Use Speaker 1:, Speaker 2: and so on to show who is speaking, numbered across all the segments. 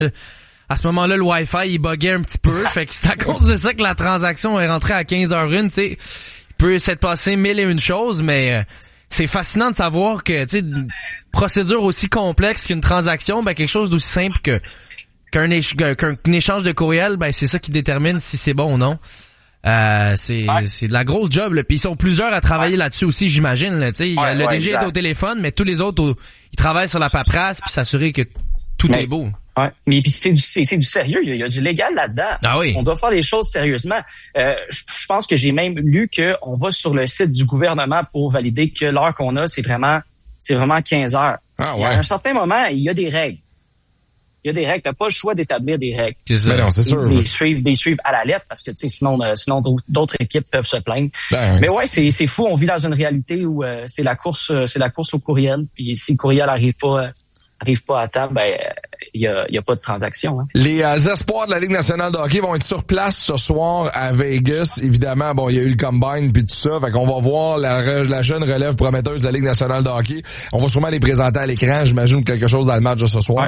Speaker 1: À ce moment-là, le Wi-Fi, il buguait un petit peu. Fait que c'est à cause de ça que la transaction est rentrée à 15h01, tu sais. Il peut s'être passé 1001 choses, mais c'est fascinant de savoir que, tu sais, une procédure aussi complexe qu'une transaction, ben, quelque chose d'aussi simple qu'un échange de courriel, ben, c'est ça qui détermine si c'est bon ou non. C'est de la grosse job, là. Puis ils sont plusieurs à travailler là-dessus aussi, j'imagine, là, tu sais. Le DG est au téléphone, mais tous les autres, ils travaillent sur la paperasse puis s'assurer que tout est beau.
Speaker 2: Ouais, mais puis c'est du sérieux, il y a du légal là-dedans.
Speaker 1: Ah oui.
Speaker 2: On doit faire les choses sérieusement. Je pense que j'ai même lu que on va sur le site du gouvernement pour valider que l'heure qu'on a, c'est vraiment 15 heures.
Speaker 3: Ah ouais.
Speaker 2: À un certain moment, il y a des règles. T'as pas le choix d'établir des règles.
Speaker 3: C'est ça. Ben non, c'est sûr.
Speaker 2: Des suivre à la lettre parce que tu sais sinon d'autres équipes peuvent se plaindre. Mais ouais, c'est fou, on vit dans une réalité où c'est la course au courriel, puis si le courriel arrive pas à temps, ben il y a pas de transaction. Hein.
Speaker 3: Les espoirs de la Ligue nationale de hockey vont être sur place ce soir à Vegas. Évidemment, bon, il y a eu le combine puis tout ça, fait qu'on va voir la jeune relève prometteuse de la Ligue nationale de hockey. On va sûrement les présenter à l'écran, j'imagine quelque chose dans le match de ce soir.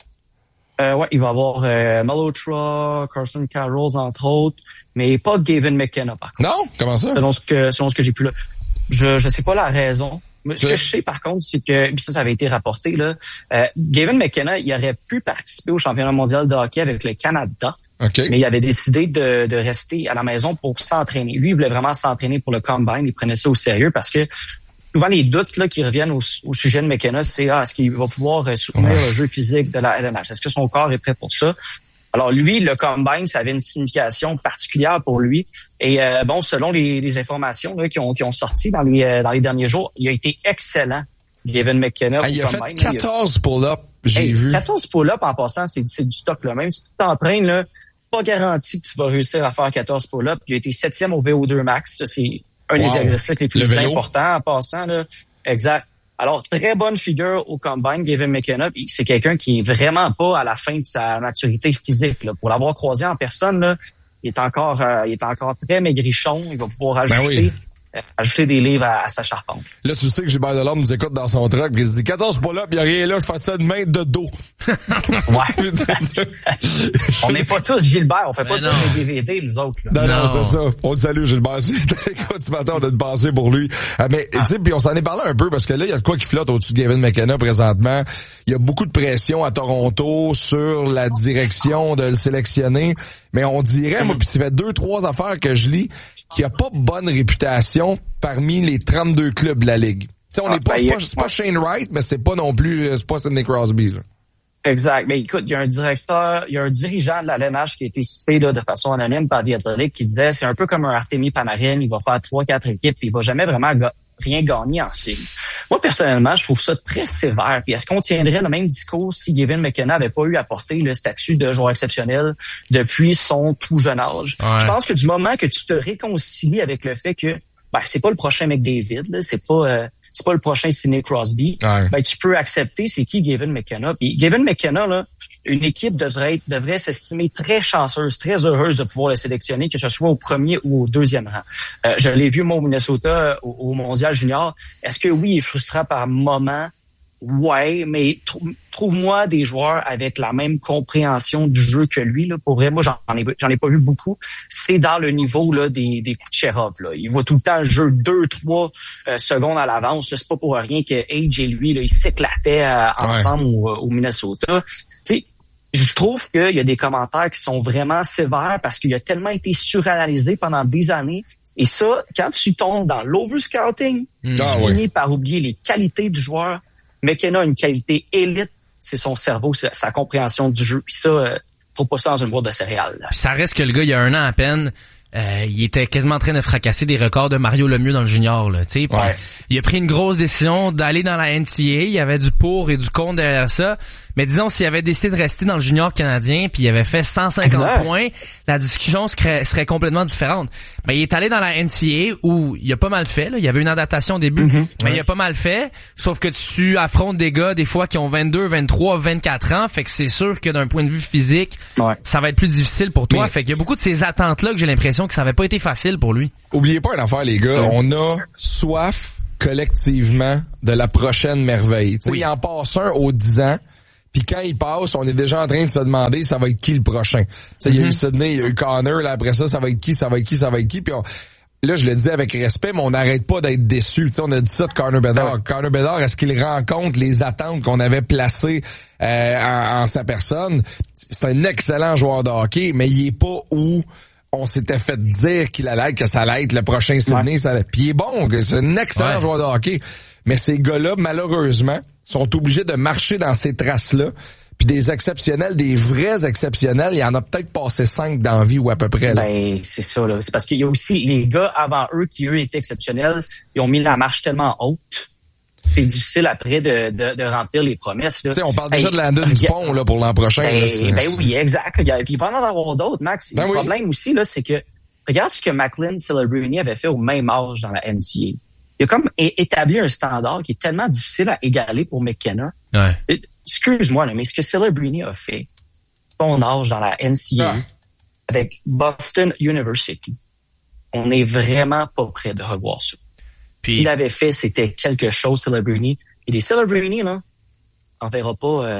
Speaker 2: Ouais, il va y avoir Malhotra, Carson Carrolls entre autres, mais pas Gavin McKenna par contre.
Speaker 3: Non, comment ça?
Speaker 2: Selon ce que j'ai pu là. Je sais pas la raison. Mais ce que je sais par contre, c'est que puis ça avait été rapporté là. Gavin McKenna, il aurait pu participer au championnat mondial de hockey avec le Canada, mais il avait décidé de rester à la maison pour s'entraîner. Lui, il voulait vraiment s'entraîner pour le combine. Il prenait ça au sérieux parce que souvent les doutes là qui reviennent au sujet de McKenna, c'est est-ce qu'il va pouvoir soutenir le jeu physique de la LNH? Est-ce que son corps est prêt pour ça? Alors lui, le combine, ça avait une signification particulière pour lui. Et selon les informations là, qui ont sorti dans les derniers jours, il a été excellent, Gavin McKenna.
Speaker 3: Il a fait 14 pull-ups, j'ai vu.
Speaker 2: 14 pull-ups en passant, c'est du stock là. Même si tu t'entraînes, là, pas garanti que tu vas réussir à faire 14 pull-ups. Il a été 7e au VO2 max. Ça, c'est un des exercices les plus importants en passant. Là. Exact. Alors, très bonne figure au combine, Gavin McKenna. C'est quelqu'un qui est vraiment pas à la fin de sa maturité physique. Là. Pour l'avoir croisé en personne, là, il est encore très maigrichon. Il va pouvoir ajouter des livres à sa charpente.
Speaker 3: Là, tu sais que Gilbert Delorme nous écoute dans son truck, il se dit 14 pull-ups, il n'y a rien là, je fais ça de main de dos.
Speaker 2: Ouais. On n'est pas tous Gilbert, on fait pas tous les DVD, les autres. Là.
Speaker 3: Non, c'est ça. On te salue, Gilbert. Écoute, ce matin, on a une pensée pour lui. Mais, tu sais, puis on s'en est parlé un peu, parce que là, il y a de quoi qui flotte au-dessus de Gavin McKenna présentement. Il y a beaucoup de pression à Toronto sur la direction de le sélectionner. Mais on dirait, moi, puis ça fait 2-3 affaires que je lis, qu'il n'y a pas bonne réputation parmi les 32 clubs de la Ligue. T'sais, on n'est pas, c'est pas Shane Wright, mais c'est pas non plus, c'est pas Sidney Crosby, ça.
Speaker 2: Exact. Mais écoute, il y a un dirigeant de la LNH qui a été cité là, de façon anonyme par The Athletic qui disait c'est un peu comme un Artemi Panarin, il va faire 3-4 équipes puis il va jamais vraiment rien gagner en série. Moi, personnellement, je trouve ça très sévère. Puis est-ce qu'on tiendrait le même discours si Gavin McKenna avait pas eu à porter le statut de joueur exceptionnel depuis son tout jeune âge? Ouais. Je pense que du moment que tu te réconcilies avec le fait que c'est pas le prochain McDavid, là, c'est pas le prochain Sidney Crosby, tu peux accepter c'est qui Gavin McKenna. Puis Gavin McKenna, là, une équipe devrait s'estimer très chanceuse, très heureuse de pouvoir le sélectionner, que ce soit au premier ou au deuxième rang. Je l'ai vu, moi, au Minnesota, au Mondial Junior. Est-ce que oui, il est frustrant par moment? Ouais, mais trouve-moi des joueurs avec la même compréhension du jeu que lui. Là. Pour vrai, moi, j'en ai pas vu beaucoup. C'est dans le niveau là des Kucherov. Là. Il voit tout le temps le jeu 2-3 secondes à l'avance. Là, c'est pas pour rien que Age et lui, là, ils s'éclataient ensemble au Minnesota. Tu sais, je trouve qu'il y a des commentaires qui sont vraiment sévères parce qu'il a tellement été suranalysé pendant des années. Et ça, quand tu tombes dans l'overscouting, tu finis par oublier les qualités du joueur. McKenna a une qualité élite, c'est son cerveau, c'est sa compréhension du jeu. Puis ça, trouve pas ça dans une boîte de céréales.
Speaker 1: Puis ça reste que le gars, il y a 1 an à peine, il était quasiment en train de fracasser des records de Mario Lemieux dans le junior. Là, tu sais. Il a pris une grosse décision d'aller dans la NCAA. Il y avait du pour et du contre derrière ça. Mais disons, s'il avait décidé de rester dans le junior canadien puis il avait fait 150 points, la discussion serait complètement différente. Mais il est allé dans la NCAA où il a pas mal fait. Là. Il y avait une adaptation au début, mais il a pas mal fait. Sauf que tu affrontes des gars des fois qui ont 22, 23, 24 ans. Fait que c'est sûr que d'un point de vue physique, ça va être plus difficile pour toi. Fait qu'il y a beaucoup de ces attentes-là que j'ai l'impression que ça avait pas été facile pour lui.
Speaker 3: Oubliez pas une affaire, les gars. On a soif collectivement de la prochaine merveille. Il en passe un aux 10 ans. Puis quand il passe, on est déjà en train de se demander ça va être qui le prochain. Il y a eu Sidney, il y a eu Connor, là après ça va être qui, ça va être qui, ça va être qui. Puis là, je le dis avec respect, mais on n'arrête pas d'être déçus. On a dit ça de Connor Bedard. Ouais. Connor Bedard, est-ce qu'il rencontre les attentes qu'on avait placées en sa personne? C'est un excellent joueur de hockey, mais il est pas où on s'était fait dire qu'il allait être, que ça allait être le prochain Sidney. Puis il est bon, c'est un excellent joueur de hockey. Mais ces gars-là, malheureusement, sont obligés de marcher dans ces traces-là. Puis des exceptionnels, des vrais exceptionnels, il y en a peut-être passé 5 dans la vie ou à peu près. Là.
Speaker 2: Ben, c'est ça, là. C'est parce qu'il y a aussi les gars avant eux qui, eux, étaient exceptionnels. Ils ont mis la marche tellement haute. C'est difficile après de remplir les promesses, là.
Speaker 3: Tu sais, on parle déjà de Landon Dupont, là, pour l'an prochain.
Speaker 2: Ben oui, exact. Puis pendant d'avoir d'autres, Max, le problème aussi, là, c'est que, regarde ce que McLean Celebrini avait fait au même âge dans la NCAA. Il a comme établi un standard qui est tellement difficile à égaler pour McKenna.
Speaker 1: Ouais.
Speaker 2: Excuse-moi, là, mais ce que Celebrini a fait, son âge dans la NCAA, avec Boston University, on n'est vraiment pas prêt de revoir ça.
Speaker 1: Puis,
Speaker 2: il avait fait, c'était quelque chose, Celebrini. Et les Celebrini, là, t'en verras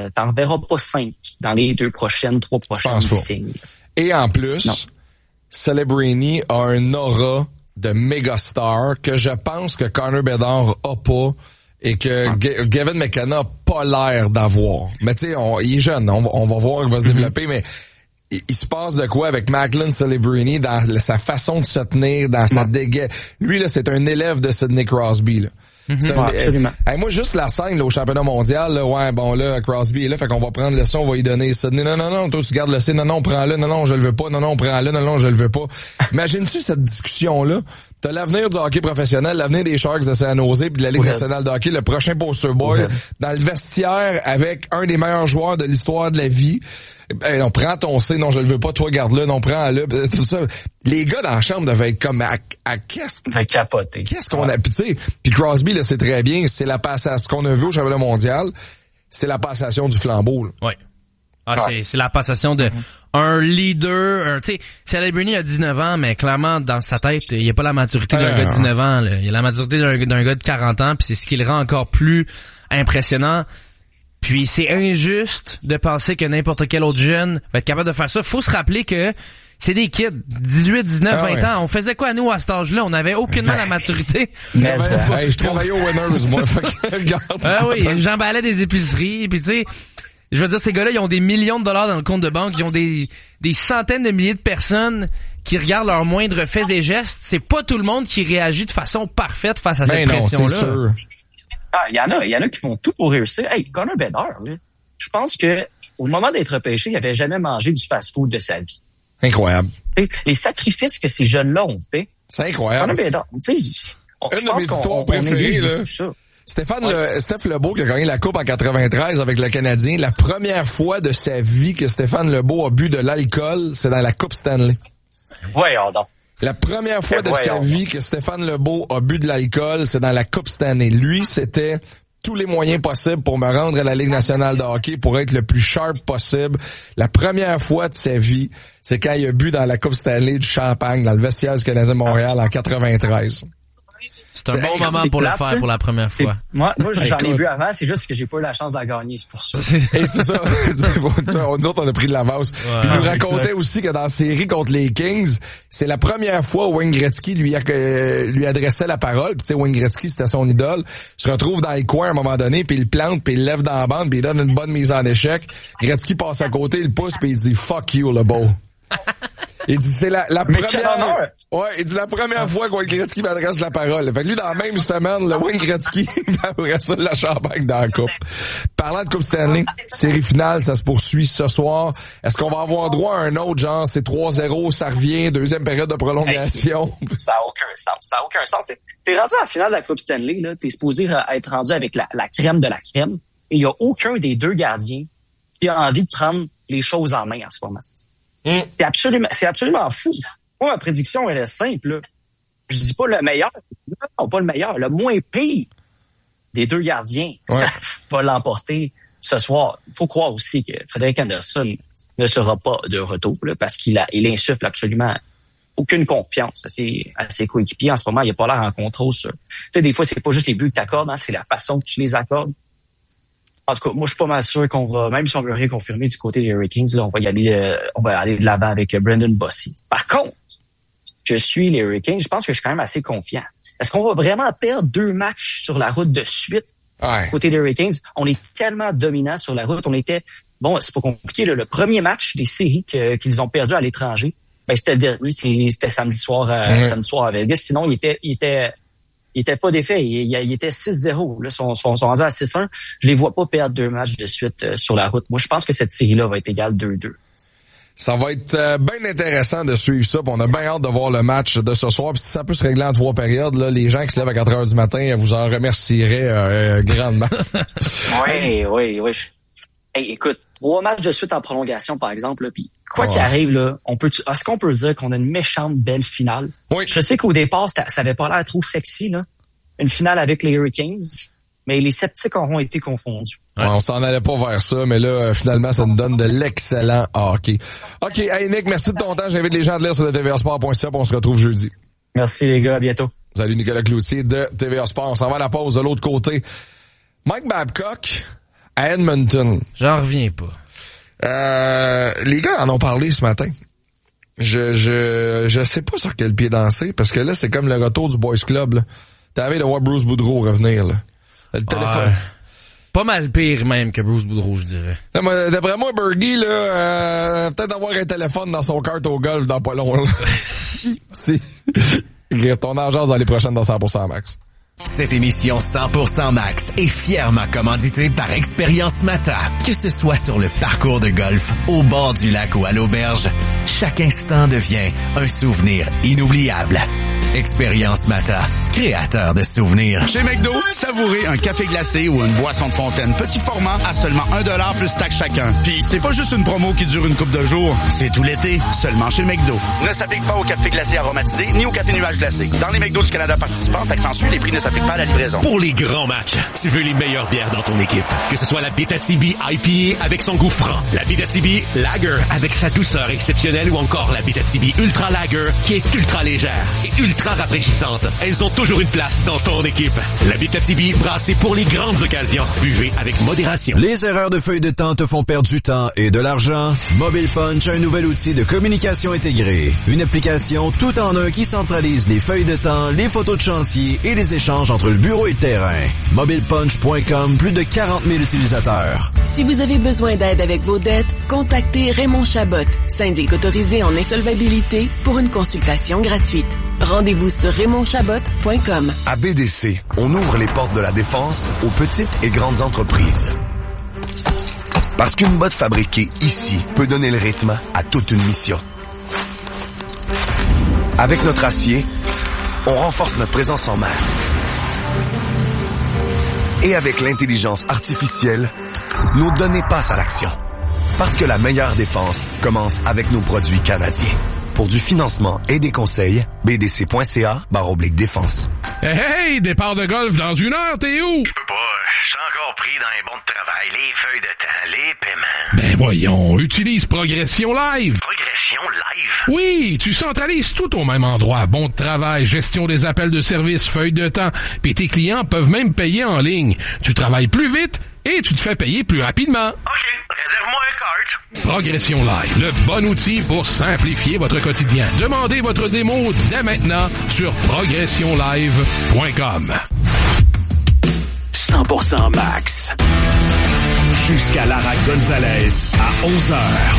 Speaker 2: pas 5 dans les 3 prochaines décennies.
Speaker 3: Et en plus, Celebrini a un aura de mégastar que je pense que Connor Bedard a pas et que Gavin McKenna a pas l'air d'avoir. Mais tu sais, il est jeune, on va voir, il va se développer, mais il se passe de quoi avec McLean Celebrini dans sa façon de se tenir, dans sa dégaine. Lui, là, c'est un élève de Sidney Crosby, là.
Speaker 2: Absolument.
Speaker 3: Moi, juste la scène là, au championnat mondial, là, Crosby est là, fait qu'on va prendre le son, on va lui donner Sidney. Non, toi tu gardes le C, non, prends-le, non, je le veux pas, non, prends-le, non, je le veux pas. Imagines-tu cette discussion-là? T'as l'avenir du hockey professionnel, l'avenir des Sharks de San Jose puis de la Ligue nationale de hockey, le prochain poster boy, dans le vestiaire avec un des meilleurs joueurs de l'histoire de la vie. On prend ton C, non, je le veux pas, toi garde-le, non, prends-le, tout ça. Les gars dans la chambre devaient être comme à
Speaker 2: capoter.
Speaker 3: Qu'est-ce qu'on a, puis Crosby, là, c'est très bien, c'est la passation, ce qu'on a vu au championnat mondial, c'est la passation du flambeau, là.
Speaker 1: Ouais. C'est la passation de un leader, tu sais, Celebrini a 19 ans, mais clairement, dans sa tête, il n'y a pas la maturité d'un gars de 19 ans, là. Il y a la maturité d'un gars de 40 ans, puis c'est ce qui le rend encore plus impressionnant. Puis c'est injuste de penser que n'importe quel autre jeune va être capable de faire ça. Faut se rappeler que c'est des kids, 18, 19, 20 ans. On faisait quoi, nous, à cet âge-là? On avait aucunement la maturité.
Speaker 3: Je travaillais au Winners, moi.
Speaker 1: Oui, j'emballais des épiceries, puis tu sais, je veux dire, ces gars-là, ils ont des millions de dollars dans le compte de banque, ils ont des centaines de milliers de personnes qui regardent leurs moindres faits et gestes. C'est pas tout le monde qui réagit de façon parfaite face à cette pression-là.
Speaker 3: C'est sûr.
Speaker 2: Il y en a qui font tout pour réussir. Hey, Connor Bedard, là, je pense que au moment d'être repêché, il avait jamais mangé du fast-food de sa vie.
Speaker 3: Incroyable.
Speaker 2: Les sacrifices que ces jeunes-là ont fait.
Speaker 3: C'est incroyable.
Speaker 2: Connor Bedard, tu sais,
Speaker 3: une de mes histoires préférées, là. Steph Lebeau qui a gagné la coupe en 93 avec le Canadien. La première fois de sa vie que Stéphane Lebeau a bu de l'alcool, c'est dans la Coupe Stanley.
Speaker 2: Voyons donc.
Speaker 3: La première fois de sa vie que Stéphane Lebeau a bu de l'alcool, c'est dans la Coupe Stanley. Lui, c'était tous les moyens possibles pour me rendre à la Ligue nationale de hockey, pour être le plus sharp possible. La première fois de sa vie, c'est quand il a bu dans la Coupe Stanley du champagne dans le vestiaire du Canadien de Montréal en 93.
Speaker 1: C'est un bon moment pour le faire pour la première fois.
Speaker 2: Moi j'en ai vu avant, c'est juste que j'ai pas eu la chance de la gagner, c'est pour ça.
Speaker 3: Et c'est ça. Nous autres, on a pris de l'avance. Puis il nous racontait aussi que dans la série contre les Kings, c'est la première fois où Wayne Gretzky lui adressait la parole. Puis tu sais, Wayne Gretzky, c'était son idole. Il se retrouve dans les coins à un moment donné, puis il plante, puis il lève dans la bande, puis il donne une bonne mise en échec. Gretzky passe à côté, il pousse, puis il dit « Fuck you, le beau ». Il dit c'est la première. Ouais, il dit la première fois que Wayne Gretzky m'adresse la parole. Fait que lui, dans la même semaine, le Wayne Gretzky après ça la champagne dans la coupe. Parlant de Coupe Stanley, série finale, ça se poursuit ce soir. Est-ce qu'on va avoir droit à un autre genre, c'est 3-0, ça revient, deuxième période de prolongation?
Speaker 2: Ça a aucun sens. T'es rendu à la finale de la Coupe Stanley, là, t'es supposé être rendu avec la crème de la crème, et il y a aucun des deux gardiens qui a envie de prendre les choses en main en ce moment. C'est absolument fou. Moi, ma prédiction, elle est simple, là. Je dis pas le meilleur. Non, pas le meilleur. Le moins pire des deux gardiens va l'emporter ce soir. Il faut croire aussi que Frederik Andersen ne sera pas de retour, là, parce qu'il insuffle absolument aucune confiance à ses coéquipiers. En ce moment, il n'a pas l'air en contrôle sur. Tu sais, des fois, c'est pas juste les buts que t'accordes, hein, c'est la façon que tu les accordes. En tout cas, moi, je suis pas mal sûr qu'on va, même si on veut rien confirmer du côté des Hurricanes, là, on va aller de l'avant avec Brendan Bossy. Par contre, je suis les Hurricanes, je pense que je suis quand même assez confiant. Est-ce qu'on va vraiment perdre 2 matchs sur la route de suite?
Speaker 3: Ouais.
Speaker 2: Côté des Hurricanes, on est tellement dominant sur la route. On était, bon, c'est pas compliqué, là, le premier match des séries qu'ils ont perdu à l'étranger, ben, c'était le dernier, c'était samedi soir à Vegas. Sinon, il était pas défait. Il était 6-0. Là, sont rendus à 6-1. Je les vois pas perdre 2 matchs de suite sur la route. Moi, je pense que cette série-là va être égale 2-2.
Speaker 3: Ça va être bien intéressant de suivre ça. Pis on a bien hâte de voir le match de ce soir. Puis si ça peut se régler en 3 périodes, là, les gens qui se lèvent à 4 heures du matin, vous en remercieraient grandement.
Speaker 2: Oui. Hey, écoute, 3 matchs de suite en prolongation, par exemple, là, puis quoi qu'il arrive, là, est-ce qu'on peut dire qu'on a une méchante belle finale?
Speaker 3: Oui.
Speaker 2: Je sais qu'au départ, ça avait pas l'air trop sexy, là. Une finale avec les Hurricanes. Mais les sceptiques auront été confondus.
Speaker 3: Ouais, on s'en allait pas vers ça, mais là, finalement, ça nous donne de l'excellent hockey. OK, hey Nick, merci de ton temps. J'invite les gens à te lire sur le tvasport.ca, on se retrouve jeudi.
Speaker 2: Merci les gars, à bientôt.
Speaker 3: Salut Nicolas Cloutier de TVA Sport. On s'en va à la pause de l'autre côté. Mike Babcock à Edmonton.
Speaker 1: J'en reviens pas.
Speaker 3: Les gars en ont parlé ce matin. Je sais pas sur quel pied danser, parce que là, c'est comme le retour du Boys Club, là. T'avais de voir Bruce Boudreau revenir, là. Le téléphone.
Speaker 1: Pas mal pire même que Bruce Boudreau, je dirais.
Speaker 3: Non, d'après moi, Bergie, là, peut-être avoir un téléphone dans son cart au golf dans pas long, là. Si. Ton argent dans les prochaines dans 100% Max.
Speaker 4: Cette émission 100% Max est fièrement commanditée par Expérience Mata. Que ce soit sur le parcours de golf, au bord du lac ou à l'auberge, chaque instant devient un souvenir inoubliable. Expérience Mata, créateur de souvenirs.
Speaker 5: Chez McDo, savourez un café glacé ou une boisson de fontaine. Petit format à seulement $1 plus taxe chacun. Puis c'est pas juste une promo qui dure une couple de jours, c'est tout l'été, seulement chez McDo. Ne s'applique pas au café glacé aromatisé ni au café nuage glacé. Dans les McDo du Canada participants, taxe en suit, les prix ne s'appliquent pas à la livraison.
Speaker 6: Pour les grands matchs, tu veux les meilleures bières dans ton équipe. Que ce soit la Abitibi IPA avec son goût franc, la Abitibi Lager avec sa douceur exceptionnelle ou encore la Abitibi Ultra Lager qui est ultra légère et ultra rafraîchissante. Elles ont toujours une place dans ton équipe. La Abitibi brassée pour les grandes occasions. Buvez avec modération.
Speaker 7: Les erreurs de feuille de temps te font perdre du temps et de l'argent? Mobile Punch a un nouvel outil de communication intégrée. Une application tout en un qui centralise les feuilles de temps, les photos de chantier et les échanges entre le bureau et le terrain. MobilePunch.com, plus de 40 000 utilisateurs.
Speaker 8: Si vous avez besoin d'aide avec vos dettes, contactez Raymond Chabot, syndic autorisé en insolvabilité, pour une consultation gratuite. Rendez-vous sur RaymondChabot.com.
Speaker 9: À BDC, on ouvre les portes de la défense aux petites et grandes entreprises. Parce qu'une botte fabriquée ici peut donner le rythme à toute une mission. Avec notre acier, on renforce notre présence en mer. Et avec l'intelligence artificielle, nos données passent à l'action. Parce que la meilleure défense commence avec nos produits canadiens. Pour du financement et des conseils, bdc.ca/défense.
Speaker 10: Hey, départ de golf dans 1 heure, t'es où?
Speaker 11: Je peux pas, je suis encore pris dans les bons de travail, les feuilles de temps, les paiements.
Speaker 10: Ben voyons, utilise Progression Live.
Speaker 11: Progression Live?
Speaker 10: Oui, tu centralises tout au même endroit. Bon de travail, gestion des appels de service, feuilles de temps, puis tes clients peuvent même payer en ligne. Tu travailles plus vite et tu te fais payer plus rapidement.
Speaker 11: OK, réserve-moi un cart.
Speaker 10: Progression Live, le bon outil pour simplifier votre quotidien. Demandez votre démo dès maintenant sur progressionlive.com.
Speaker 6: 100% Max. Jusqu'à Lara Gonzalez à 11h.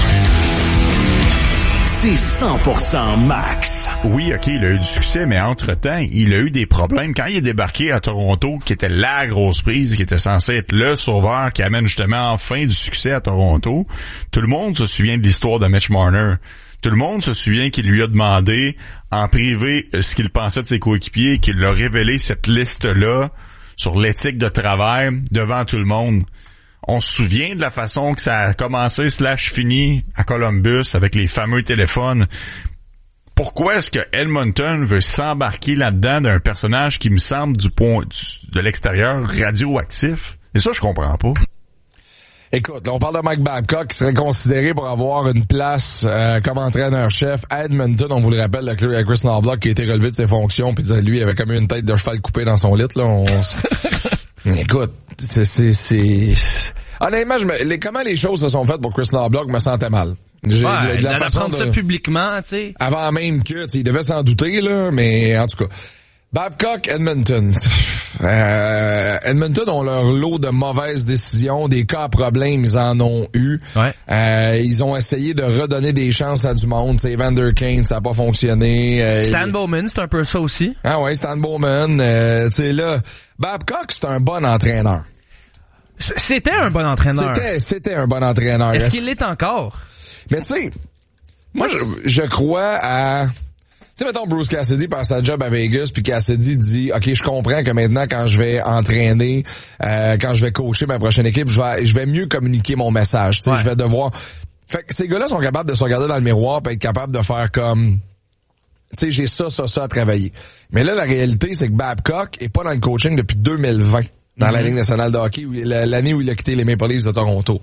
Speaker 6: C'est 100% Max.
Speaker 5: Oui, OK, il a eu du succès, mais entre-temps, il a eu des problèmes. Quand il est débarqué à Toronto, qui était la grosse prise, qui était censé être le sauveur qui amène justement enfin du succès à Toronto, tout le monde se souvient de l'histoire de Mitch Marner. Tout le monde se souvient qu'il lui a demandé en privé ce qu'il pensait de ses coéquipiers et qu'il a révélé cette liste-là sur l'éthique de travail devant tout le monde. On se souvient de la façon que ça a commencé / fini à Columbus avec les fameux téléphones. Pourquoi est-ce que Edmonton veut s'embarquer là-dedans d'un personnage qui me semble de l'extérieur radioactif? Et ça, je comprends pas.
Speaker 3: Écoute, là, on parle de Mike Babcock qui serait considéré pour avoir une place comme entraîneur-chef à Edmonton. On vous le rappelle, la Chris Knoblauch qui a été relevé de ses fonctions, puis lui, il avait comme une tête de cheval coupée dans son lit. Là, Écoute, c'est... Honnêtement, comment les choses se sont faites pour Chris Knoblauch me sentait mal.
Speaker 1: De la façon ça publiquement, tu sais.
Speaker 3: Avant même que, tu sais, il devait s'en douter, là, mais en tout cas. Babcock, Edmonton. Edmonton ont leur lot de mauvaises décisions, des cas à problème, ils en ont eu.
Speaker 1: Ouais.
Speaker 3: Ils ont essayé de redonner des chances à du monde. C'est Evander Kane, ça a pas fonctionné.
Speaker 1: Stan Bowman, c'est un peu ça aussi.
Speaker 3: Ah ouais, Stan Bowman. Tu sais là, Babcock, c'est un bon entraîneur.
Speaker 1: C'était un bon entraîneur.
Speaker 3: C'était un bon entraîneur.
Speaker 1: Est-ce qu'il l'est encore?
Speaker 3: Mais tu sais, moi je crois à... Tu sais, mettons, Bruce Cassidy passe sa job à Vegas, puis Cassidy dit, OK, je comprends que maintenant, quand je vais entraîner, quand je vais coacher ma prochaine équipe, je vais mieux communiquer mon message. Tu sais, je vais devoir... Fait que ces gars-là sont capables de se regarder dans le miroir et être capables de faire comme... Tu sais, j'ai ça à travailler. Mais là, la réalité, c'est que Babcock est pas dans le coaching depuis 2020, dans la Ligue nationale de hockey, l'année où il a quitté les Maple Leafs de Toronto.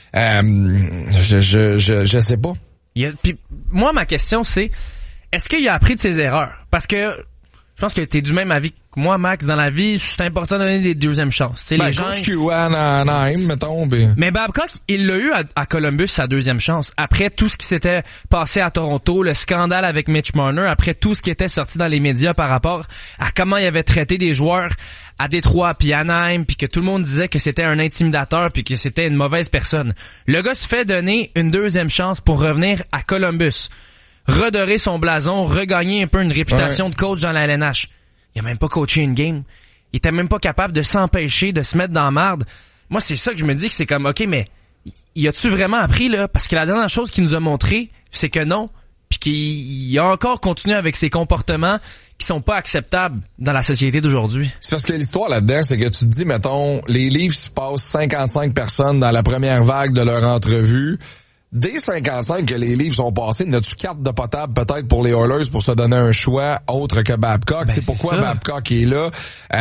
Speaker 3: Je sais pas.
Speaker 1: Puis moi, ma question, c'est... Est-ce qu'il a appris de ses erreurs? Parce que je pense que t'es du même avis que moi, Max, dans la vie, c'est important de donner des deuxièmes chances. C'est les gens.
Speaker 3: Coach Q1 à Anaheim, mettons.
Speaker 1: Mais Babcock, il l'a eu à Columbus, sa deuxième chance. Après tout ce qui s'était passé à Toronto, le scandale avec Mitch Marner, après tout ce qui était sorti dans les médias par rapport à comment il avait traité des joueurs à Détroit puis à Anaheim, puis que tout le monde disait que c'était un intimidateur puis que c'était une mauvaise personne. Le gars se fait donner une deuxième chance pour revenir à Columbus. Redorer son blason, regagner un peu une réputation de coach dans la LNH. Il a même pas coaché une game. Il était même pas capable de s'empêcher de se mettre dans la marde. Moi, c'est ça que je me dis, que c'est comme, OK, mais y a-tu vraiment appris, là? Parce que la dernière chose qu'il nous a montré, c'est que non. Puis qu'il a encore continué avec ses comportements qui sont pas acceptables dans la société d'aujourd'hui.
Speaker 3: C'est parce que l'histoire là-dedans, c'est que tu te dis, mettons, les Leafs passent 55 personnes dans la première vague de leur entrevue. Des 55 que les Leafs ont passés, n'as-tu 4 de potable peut-être pour les Oilers pour se donner un choix autre que Babcock? C'est pourquoi ça. Babcock est là.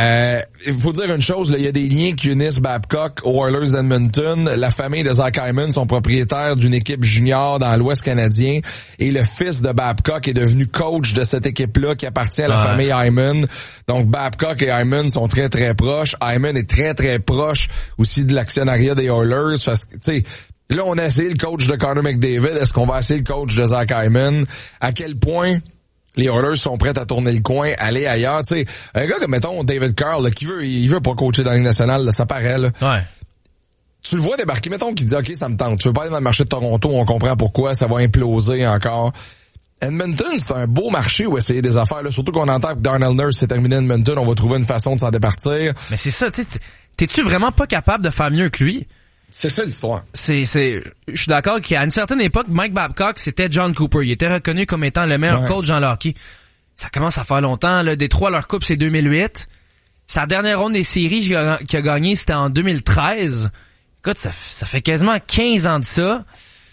Speaker 3: Il faut dire une chose, il y a des liens qui unissent Babcock aux Oilers d'Edmonton. La famille de Zach Hyman sont propriétaires d'une équipe junior dans l'Ouest canadien et le fils de Babcock est devenu coach de cette équipe-là qui appartient à la famille Hyman. Donc Babcock et Hyman sont très très proches. Hyman est très très proche aussi de l'actionnariat des Oilers. Parce que, tu sais, là, on a essayé le coach de Connor McDavid. Est-ce qu'on va essayer le coach de Zach Hyman? À quel point les Oilers sont prêts à tourner le coin, aller ailleurs? Tu sais, un gars comme, mettons, David Carl, là, il veut pas coacher dans la Ligue nationale, là, ça paraît, là.
Speaker 1: Ouais.
Speaker 3: Tu le vois débarquer, mettons, qui dit, OK, ça me tente. Tu veux pas aller dans le marché de Toronto, on comprend pourquoi, ça va imploser encore. Edmonton, c'est un beau marché où essayer des affaires, là. Surtout qu'on entend que Darnell Nurse s'est terminé à Edmonton, on va trouver une façon de s'en départir.
Speaker 1: Mais c'est ça, tu sais, t'es-tu vraiment pas capable de faire mieux que lui?
Speaker 3: C'est ça l'histoire.
Speaker 1: Je suis d'accord qu'à une certaine époque, Mike Babcock, c'était John Cooper. Il était reconnu comme étant le meilleur coach dans le hockey. Ça commence à faire longtemps, là. Détroit, leur coupe, c'est 2008. Sa dernière ronde des séries qu'il a gagné, c'était en 2013. Écoute, ça fait quasiment 15 ans de ça.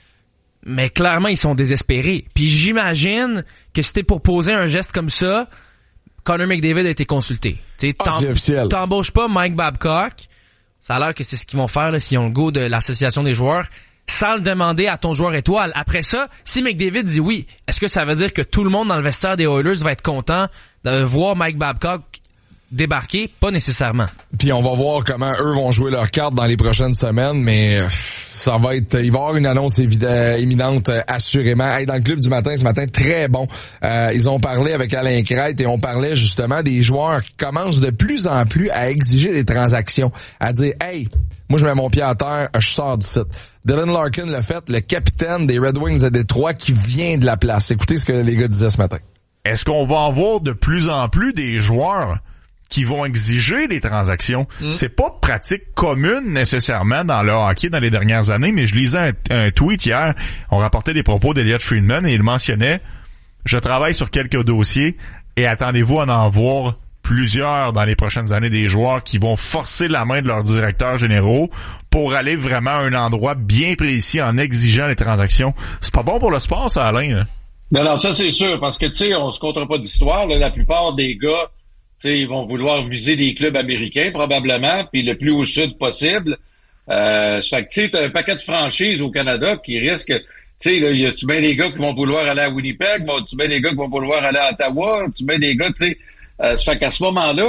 Speaker 1: Mais clairement, ils sont désespérés. Puis j'imagine que c'était pour poser un geste comme ça, Connor McDavid a été consulté. C'est officiel. T'embauches pas Mike Babcock. Ça a l'air que c'est ce qu'ils vont faire là, s'ils ont le go de l'association des joueurs, sans le demander à ton joueur étoile. Après ça, si McDavid dit oui, est-ce que ça veut dire que tout le monde dans le vestiaire des Oilers va être content de voir Mike Babcock débarquer? Pas nécessairement.
Speaker 3: Puis on va voir comment eux vont jouer leurs cartes dans les prochaines semaines, mais ça va être, il va y avoir une annonce imminente assurément. Hey, dans le club du matin ce matin, très bon. Ils ont parlé avec Alain Crête et on parlait justement des joueurs qui commencent de plus en plus à exiger des transactions, à dire hey, moi je mets mon pied à terre, je sors du site. Dylan Larkin l'a fait, le capitaine des Red Wings de Détroit qui vient de la place. Écoutez ce que les gars disaient ce matin.
Speaker 5: Est-ce qu'on va en voir de plus en plus des joueurs qui vont exiger des transactions? C'est pas pratique commune nécessairement dans le hockey dans les dernières années, mais je lisais un tweet hier, on rapportait des propos d'Elliott Friedman et il mentionnait « Je travaille sur quelques dossiers et attendez-vous à en voir plusieurs dans les prochaines années, des joueurs qui vont forcer la main de leurs directeurs généraux pour aller vraiment à un endroit bien précis en exigeant les transactions. » C'est pas bon pour le sport, ça, Alain? Là.
Speaker 12: Non, ça c'est sûr, parce que tu sais, on se comptera pas d'histoire, là, la plupart des gars, tu sais, ils vont vouloir viser des clubs américains probablement, puis le plus au sud possible. Ça fait que tu sais, t'as un paquet de franchises au Canada qui risquent, tu sais, là, y a-tu bien des gars qui vont vouloir aller à Winnipeg, y a-tu bien des gars qui vont vouloir aller à Ottawa, y a-tu bien des gars, tu sais, ça fait qu'à ce moment-là,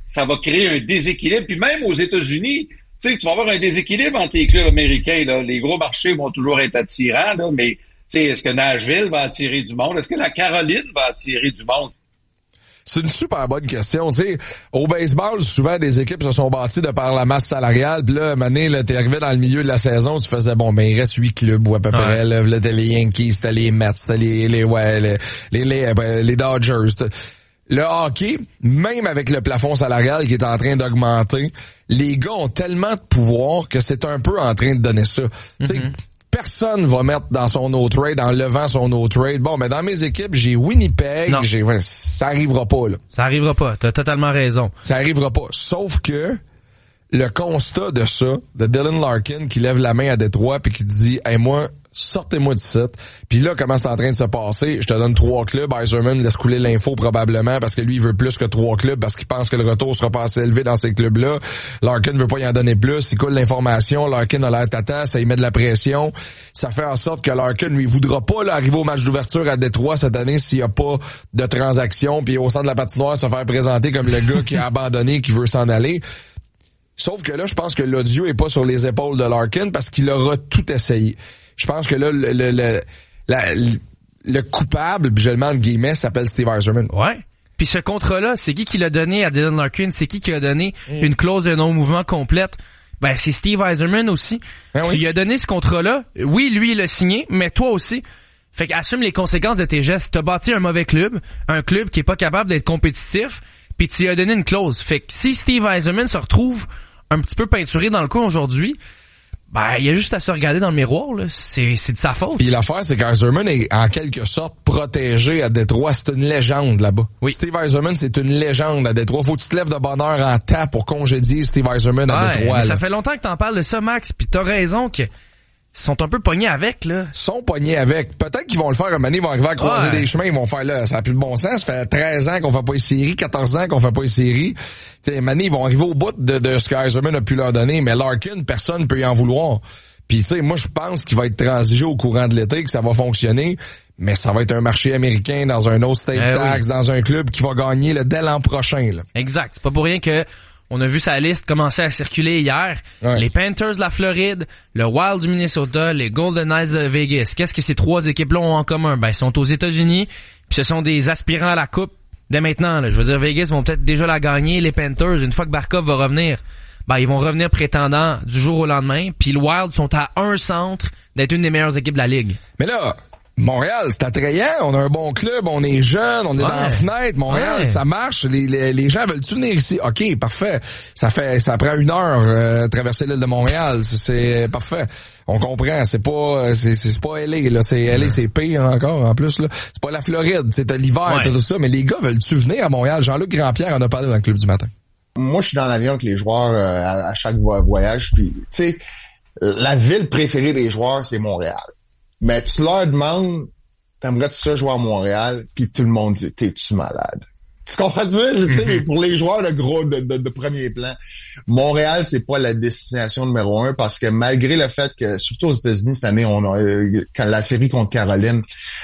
Speaker 12: ça va créer un déséquilibre. Puis même aux États-Unis, tu sais, tu vas avoir un déséquilibre entre les clubs américains, là. Les gros marchés vont toujours être attirants, là, mais, tu sais, est-ce que Nashville va attirer du monde? Est-ce que la Caroline va attirer du monde?
Speaker 3: C'est une super bonne question. Tu sais, au baseball, souvent, des équipes se sont bâties de par la masse salariale. Puis là, à un moment donné, là, t'es arrivé dans le milieu de la saison, tu faisais, bon, ben, il reste 8 clubs ou à peu près. Là, t'as les Yankees, t'as les Mets, t'as les Dodgers. Le hockey, même avec le plafond salarial qui est en train d'augmenter, les gars ont tellement de pouvoir que c'est un peu en train de donner ça. Tu sais, personne va mettre dans son no-trade, en levant son no-trade. Bon, mais dans mes équipes, j'ai Winnipeg, ça arrivera pas, là.
Speaker 1: Ça arrivera pas, t'as totalement raison.
Speaker 3: Ça arrivera pas. Sauf que le constat de ça, de Dylan Larkin qui lève la main à Détroit puis qui dit « Hey, moi, sortez-moi du site. » Puis là, comment c'est en train de se passer? Je te donne 3 clubs. Yzerman laisse couler l'info probablement parce que lui, il veut plus que 3 clubs parce qu'il pense que le retour sera pas assez élevé dans ces clubs-là. Larkin veut pas y en donner plus. Il coule l'information. Larkin a l'air tata. Ça y met de la pression. Ça fait en sorte que Larkin, lui, voudra pas là, arriver au match d'ouverture à Détroit cette année s'il y a pas de transaction. Puis au centre de la patinoire, se faire présenter comme le gars qui a abandonné, qui veut s'en aller. Sauf que là, je pense que l'odieux est pas sur les épaules de Larkin parce qu'il aura tout essayé. Je pense que là, le coupable, je le mets en guillemets, s'appelle Steve Yzerman.
Speaker 1: Ouais. Puis ce contrat-là, c'est qui l'a donné à Dylan Larkin? C'est qui a donné une clause de non-mouvement complète? Ben, c'est Steve Yzerman aussi. Tu lui as donné ce contrat-là. Oui, lui, il l'a signé, mais toi aussi. Fait qu'assume les conséquences de tes gestes. T'as bâti un mauvais club, un club qui est pas capable d'être compétitif, puis tu lui as donné une clause. Fait que si Steve Yzerman se retrouve un petit peu peinturé dans le coin aujourd'hui, ben, il y a juste à se regarder dans le miroir, là. C'est de sa faute.
Speaker 3: Puis l'affaire, c'est qu'Yzerman est en quelque sorte protégé à Détroit. C'est une légende là-bas.
Speaker 1: Oui.
Speaker 3: Steve Yzerman, c'est une légende à Détroit. Faut que tu te lèves de bonne heure en temps pour congédier Steve Yzerman à Détroit.
Speaker 1: Ça fait longtemps que t'en parles de ça, Max, puis t'as raison que ils sont un peu pognés avec, là.
Speaker 3: Ils sont pognés avec. Peut-être qu'ils vont le faire un moment donné, ils vont arriver à croiser des chemins, ils vont faire là, ça n'a plus de bon sens. Ça fait 13 ans qu'on fait pas les séries, 14 ans qu'on fait pas les séries. Tu sais, un moment donné, ils vont arriver au bout de ce que Yzerman a pu leur donner, mais Larkin, personne peut y en vouloir. Puis tu sais, moi je pense qu'il va être transigé au courant de l'été, que ça va fonctionner, mais ça va être un marché américain dans un autre state tax, dans un club qui va gagner dès l'an prochain. Là.
Speaker 1: Exact. C'est pas pour rien que on a vu sa liste commencer à circuler hier. Ouais. Les Panthers de la Floride, le Wild du Minnesota, les Golden Knights de Vegas. Qu'est-ce que ces 3 équipes-là ont en commun? Ben, ils sont aux États-Unis, puis ce sont des aspirants à la coupe dès maintenant. Là. Je veux dire, Vegas vont peut-être déjà la gagner. Les Panthers, une fois que Barkov va revenir, ben, ils vont revenir prétendants du jour au lendemain. Puis le Wild sont à un centre d'être une des meilleures équipes de la Ligue.
Speaker 3: Mais là, Montréal, c'est attrayant. On a un bon club, on est jeune, on est dans la fenêtre. Montréal, ça marche. Les gens veulent-tu venir ici? OK, parfait. Ça prend 1 heure traverser l'île de Montréal. C'est parfait. On comprend. C'est pas LA, là. LA, c'est pire encore, en plus, là. C'est pas la Floride. C'est l'hiver, tout ça. Mais les gars veulent-tu venir à Montréal? Jean-Luc Grandpierre en a parlé dans le club du matin.
Speaker 13: Moi, je suis dans l'avion avec les joueurs à chaque voyage. Puis, tu sais, la ville préférée des joueurs, c'est Montréal. Mais tu leur demandes, t'aimerais-tu ça jouer à Montréal? Puis tout le monde dit, t'es-tu malade? Tu comprends ça? Tu sais, pour les joueurs de premier plan, Montréal, c'est pas la destination numéro 1 parce que malgré le fait que, surtout aux États-Unis cette année, on a quand la série contre Caroline,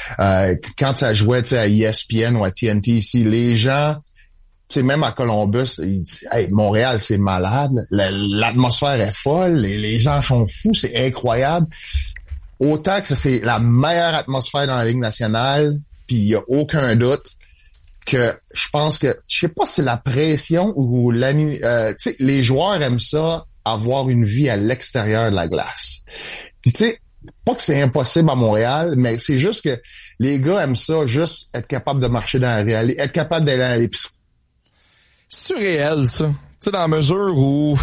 Speaker 13: quand ça jouait, tu sais, à ESPN ou à TNT ici, les gens, tu sais, même à Columbus, ils disent, hey, Montréal, c'est malade, l'atmosphère est folle, les gens sont fous, c'est incroyable. Autant que c'est la meilleure atmosphère dans la Ligue nationale, puis il y a aucun doute que je pense que, je sais pas si c'est la pression ou tu sais, les joueurs aiment ça, avoir une vie à l'extérieur de la glace. Puis tu sais, pas que c'est impossible à Montréal, mais c'est juste que les gars aiment ça, juste être capable de marcher dans la rue, être capable d'aller à l'épicerie.
Speaker 3: C'est réel, ça. Tu sais, dans la mesure où...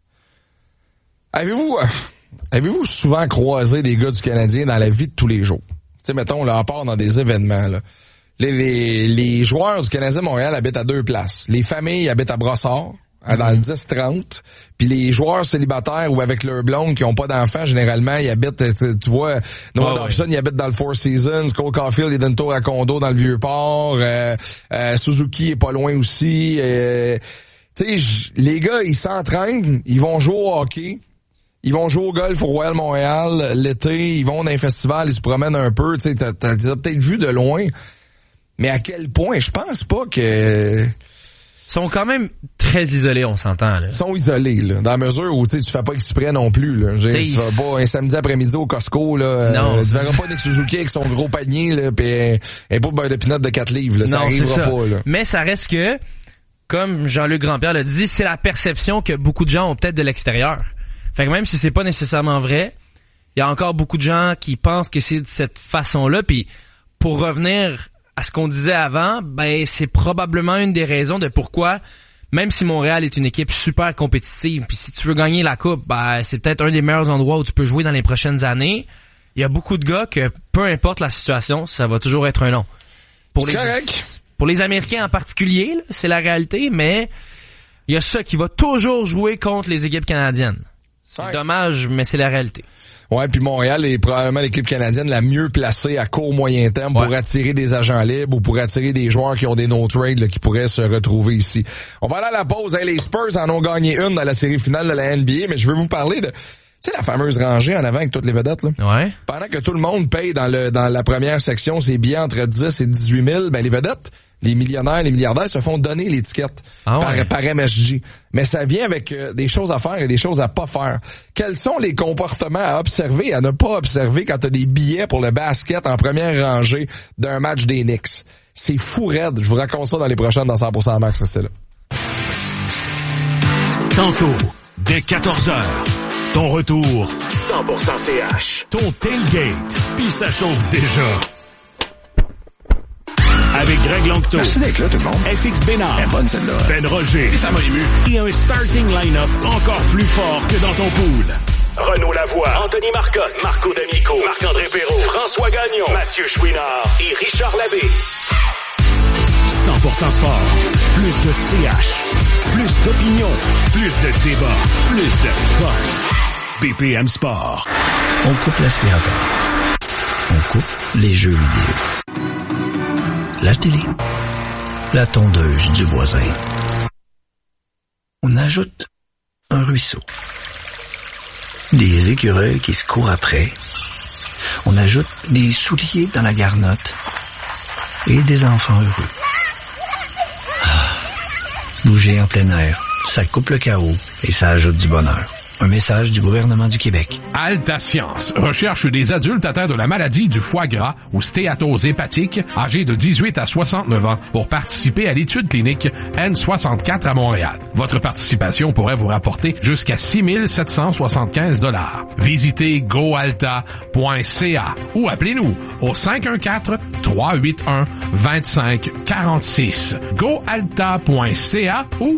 Speaker 3: Avez-vous souvent croisé des gars du Canadien dans la vie de tous les jours? Tu sais, mettons, là, à part dans des événements, là. Les joueurs du Canadien Montréal habitent à 2 places. Les familles habitent à Brossard, dans le 10-30. Puis les joueurs célibataires ou avec leur blonde qui ont pas d'enfants, généralement, ils habitent, tu vois, Noah Dobson, il habite dans le Four Seasons, Cole Caulfield, il donne tour à condo dans le Vieux-Port, Suzuki est pas loin aussi. Tu sais, les gars, ils s'entraînent, ils vont jouer au hockey, ils vont jouer au golf au Royal Montréal l'été, ils vont dans un festival, ils se promènent un peu, tu sais, t'as peut-être vu de loin, mais à quel point, je pense pas que...
Speaker 1: sont quand même très isolés, on s'entend, là.
Speaker 3: Ils sont isolés, là. Dans la mesure où, tu fais pas exprès non plus, là. Tu vas pas un samedi après-midi au Costco, là.
Speaker 1: Non.
Speaker 3: Tu verras pas Nick Suzuki avec son gros panier, là, pis un pot de beurre de pinot de 4 livres, là. Ça arrivera pas, là.
Speaker 1: Mais ça reste que, comme Jean-Luc Grandpierre l'a dit, c'est la perception que beaucoup de gens ont peut-être de l'extérieur. Fait que même si c'est pas nécessairement vrai, il y a encore beaucoup de gens qui pensent que c'est de cette façon-là. Puis pour revenir à ce qu'on disait avant, ben c'est probablement une des raisons de pourquoi, même si Montréal est une équipe super compétitive, puis si tu veux gagner la coupe, ben c'est peut-être un des meilleurs endroits où tu peux jouer dans les prochaines années. Il y a beaucoup de gars que peu importe la situation, ça va toujours être un non. Pour les Américains en particulier, là, c'est la réalité, mais il y a ça qui va toujours jouer contre les équipes canadiennes. C'est dommage, mais c'est la réalité.
Speaker 3: Ouais, puis Montréal est probablement l'équipe canadienne la mieux placée à court moyen terme pour attirer des agents libres ou pour attirer des joueurs qui ont des no-trade qui pourraient se retrouver ici. On va aller à la pause. Hey, les Spurs en ont gagné une dans la série finale de la NBA, mais je veux vous parler de... Tu sais, la fameuse rangée en avant avec toutes les vedettes, là?
Speaker 1: Ouais.
Speaker 3: Pendant que tout le monde paye dans la première section ses billets entre 10 et 18 000, ben les vedettes, les millionnaires, les milliardaires se font donner l'étiquette par MSG. Mais ça vient avec des choses à faire et des choses à pas faire. Quels sont les comportements à observer et à ne pas observer quand t'as des billets pour le basket en première rangée d'un match des Knicks? C'est fou raide. Je vous raconte ça dans les prochaines dans 100% Max. Restez là.
Speaker 6: Tantôt, dès 14h. Ton retour, 100% CH. Ton tailgate, puis ça chauffe déjà. Avec Greg Langto.
Speaker 14: Merci d'être là, tout le monde.
Speaker 6: FX Bénard.
Speaker 14: Elle est bonne, celle-là.
Speaker 6: Ben Roger.
Speaker 14: Et ça m'a ému.
Speaker 6: Et un starting line-up encore plus fort que dans ton pool. Renaud Lavoie, Anthony Marcotte, Marco D'Amico, Marc-André Perrault, François Gagnon, Mathieu Chouinard et Richard Labbé. 100% sport. Plus de CH. Plus d'opinion. Plus de débat. Plus de fun. BPM Sport.
Speaker 14: On coupe l'aspirateur. On coupe les jeux vidéo. La télé. La tondeuse du voisin. On ajoute un ruisseau. Des écureuils qui se courent après. On ajoute des souliers dans la garnotte. Et des enfants heureux. Bouger en plein air, ça coupe le chaos et ça ajoute du bonheur. Un message du gouvernement du Québec.
Speaker 10: Alta Science recherche des adultes atteints de la maladie du foie gras ou stéatose hépatique, âgés de 18 à 69 ans, pour participer à l'étude clinique N64 à Montréal. Votre participation pourrait vous rapporter jusqu'à 6 775 $. Visitez goalta.ca ou appelez-nous au 514-381-2546. goalta.ca ou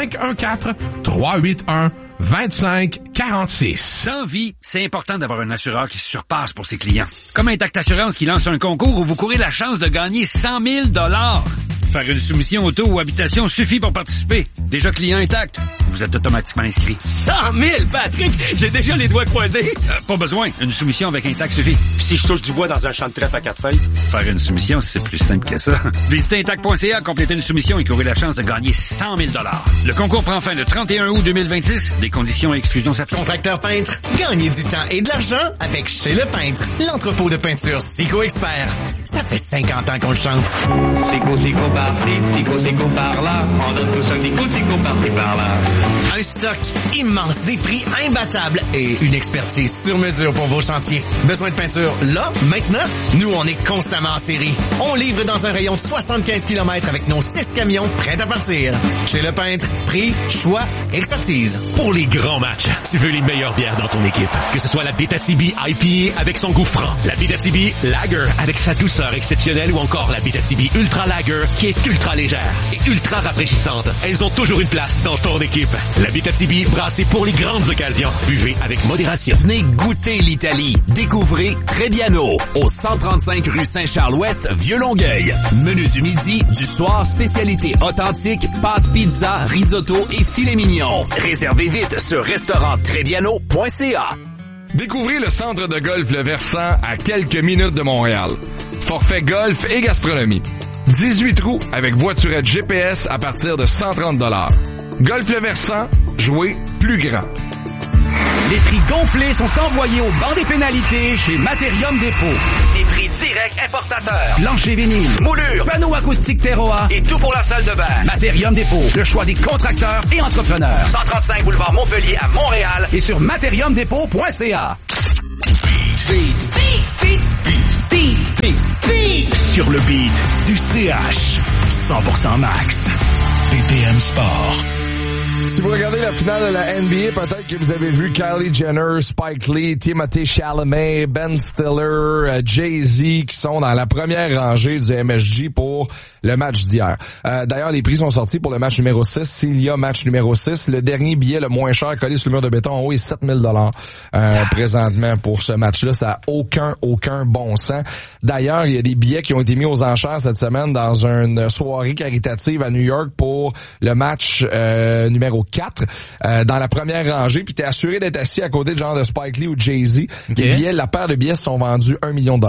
Speaker 10: 514-381-2546.
Speaker 15: Dans vie, c'est important d'avoir un assureur qui se surpasse pour ses clients. Comme Intact Assurance qui lance un concours où vous courez la chance de gagner 100 000 $. Faire une soumission auto ou habitation suffit pour participer. Déjà client Intact, vous êtes automatiquement inscrit.
Speaker 16: 100 000, Patrick! J'ai déjà les doigts croisés.
Speaker 15: Pas besoin, une soumission avec Intact suffit.
Speaker 16: Puis si je touche du bois dans un champ de trèfle à 4 feuilles?
Speaker 15: Faire une soumission, c'est plus simple que ça. Visitez Intact.ca, complétez une soumission et courez la chance de gagner 100 000 $. Le concours prend fin le 31 août 2026. Des conditions et exclusions s'appliquent.
Speaker 17: Contracteur peintre, gagnez du temps et de l'argent avec Chez Le Peintre, l'entrepôt de peinture Sico Expert. Ça fait 50 ans qu'on le chante.
Speaker 18: Sico par-ci, Sico par-là, on donne tous un Sico par-ci par-là.
Speaker 17: Un stock immense, des prix imbattables et une expertise sur mesure pour vos chantiers. Besoin de peinture là, maintenant? Nous, on est constamment en série. On livre dans un rayon de 75 km avec nos 6 camions prêts à partir. Chez Le Peintre, prix, choix, expertise.
Speaker 6: Pour les grands matchs, tu veux les meilleures bières dans ton équipe. Que ce soit la Bétatibi IPA avec son goût franc, la Bétatibi Lager avec sa douceur exceptionnelle ou encore la Bétatibi Ultra Lager qui est ultra légère et ultra rafraîchissante. Elles ont toujours une place dans ton équipe. La Bétatibi brassée pour les grandes occasions. Buvez avec modération.
Speaker 4: Venez goûter l'Italie. Découvrez Trebbiano au 135 rue Saint-Charles-Ouest, Vieux-Longueuil. Menu du midi, du soir, spécialité authentique, pâtes, pizza, risotto et filet mignon. Réservez vite sur restauranttrebbiano.ca.
Speaker 3: Découvrez le centre de golf Le Versant à quelques minutes de Montréal. Forfait golf et gastronomie. 18 trous avec voiturette GPS à partir de 130 $. Golf Le Versant, jouez plus grand.
Speaker 19: Les prix gonflés sont envoyés au banc des pénalités chez Materium Dépôt.
Speaker 20: Des prix directs
Speaker 17: Québec importateur. Plancher vinyle, moulure, panneaux acoustiques Terroir et tout pour la salle de bain. Matérium Dépôt, le choix des contracteurs et entrepreneurs. 135 boulevard Montpellier à Montréal et sur matériumdépôt.ca. Beat.
Speaker 6: Sur le beat du CH. 100% max. BPM Sport.
Speaker 3: Si vous regardez la finale de la NBA, peut-être que vous avez vu Kylie Jenner, Spike Lee, Timothée Chalamet, Ben Stiller, Jay-Z qui sont dans la première rangée du MSG pour le match d'hier. D'ailleurs, les prix sont sortis pour le match numéro 6. S'il y a match numéro 6, le dernier billet le moins cher collé sur le mur de béton en haut est 7 000 $ présentement pour ce match-là. Ça a aucun bon sens. D'ailleurs, il y a des billets qui ont été mis aux enchères cette semaine dans une soirée caritative à New York pour le match numéro 4 dans la première rangée, puis t'es assuré d'être assis à côté de genre de Spike Lee ou Jay-Z. Okay. Les billets, la paire de billets sont vendus $1 million.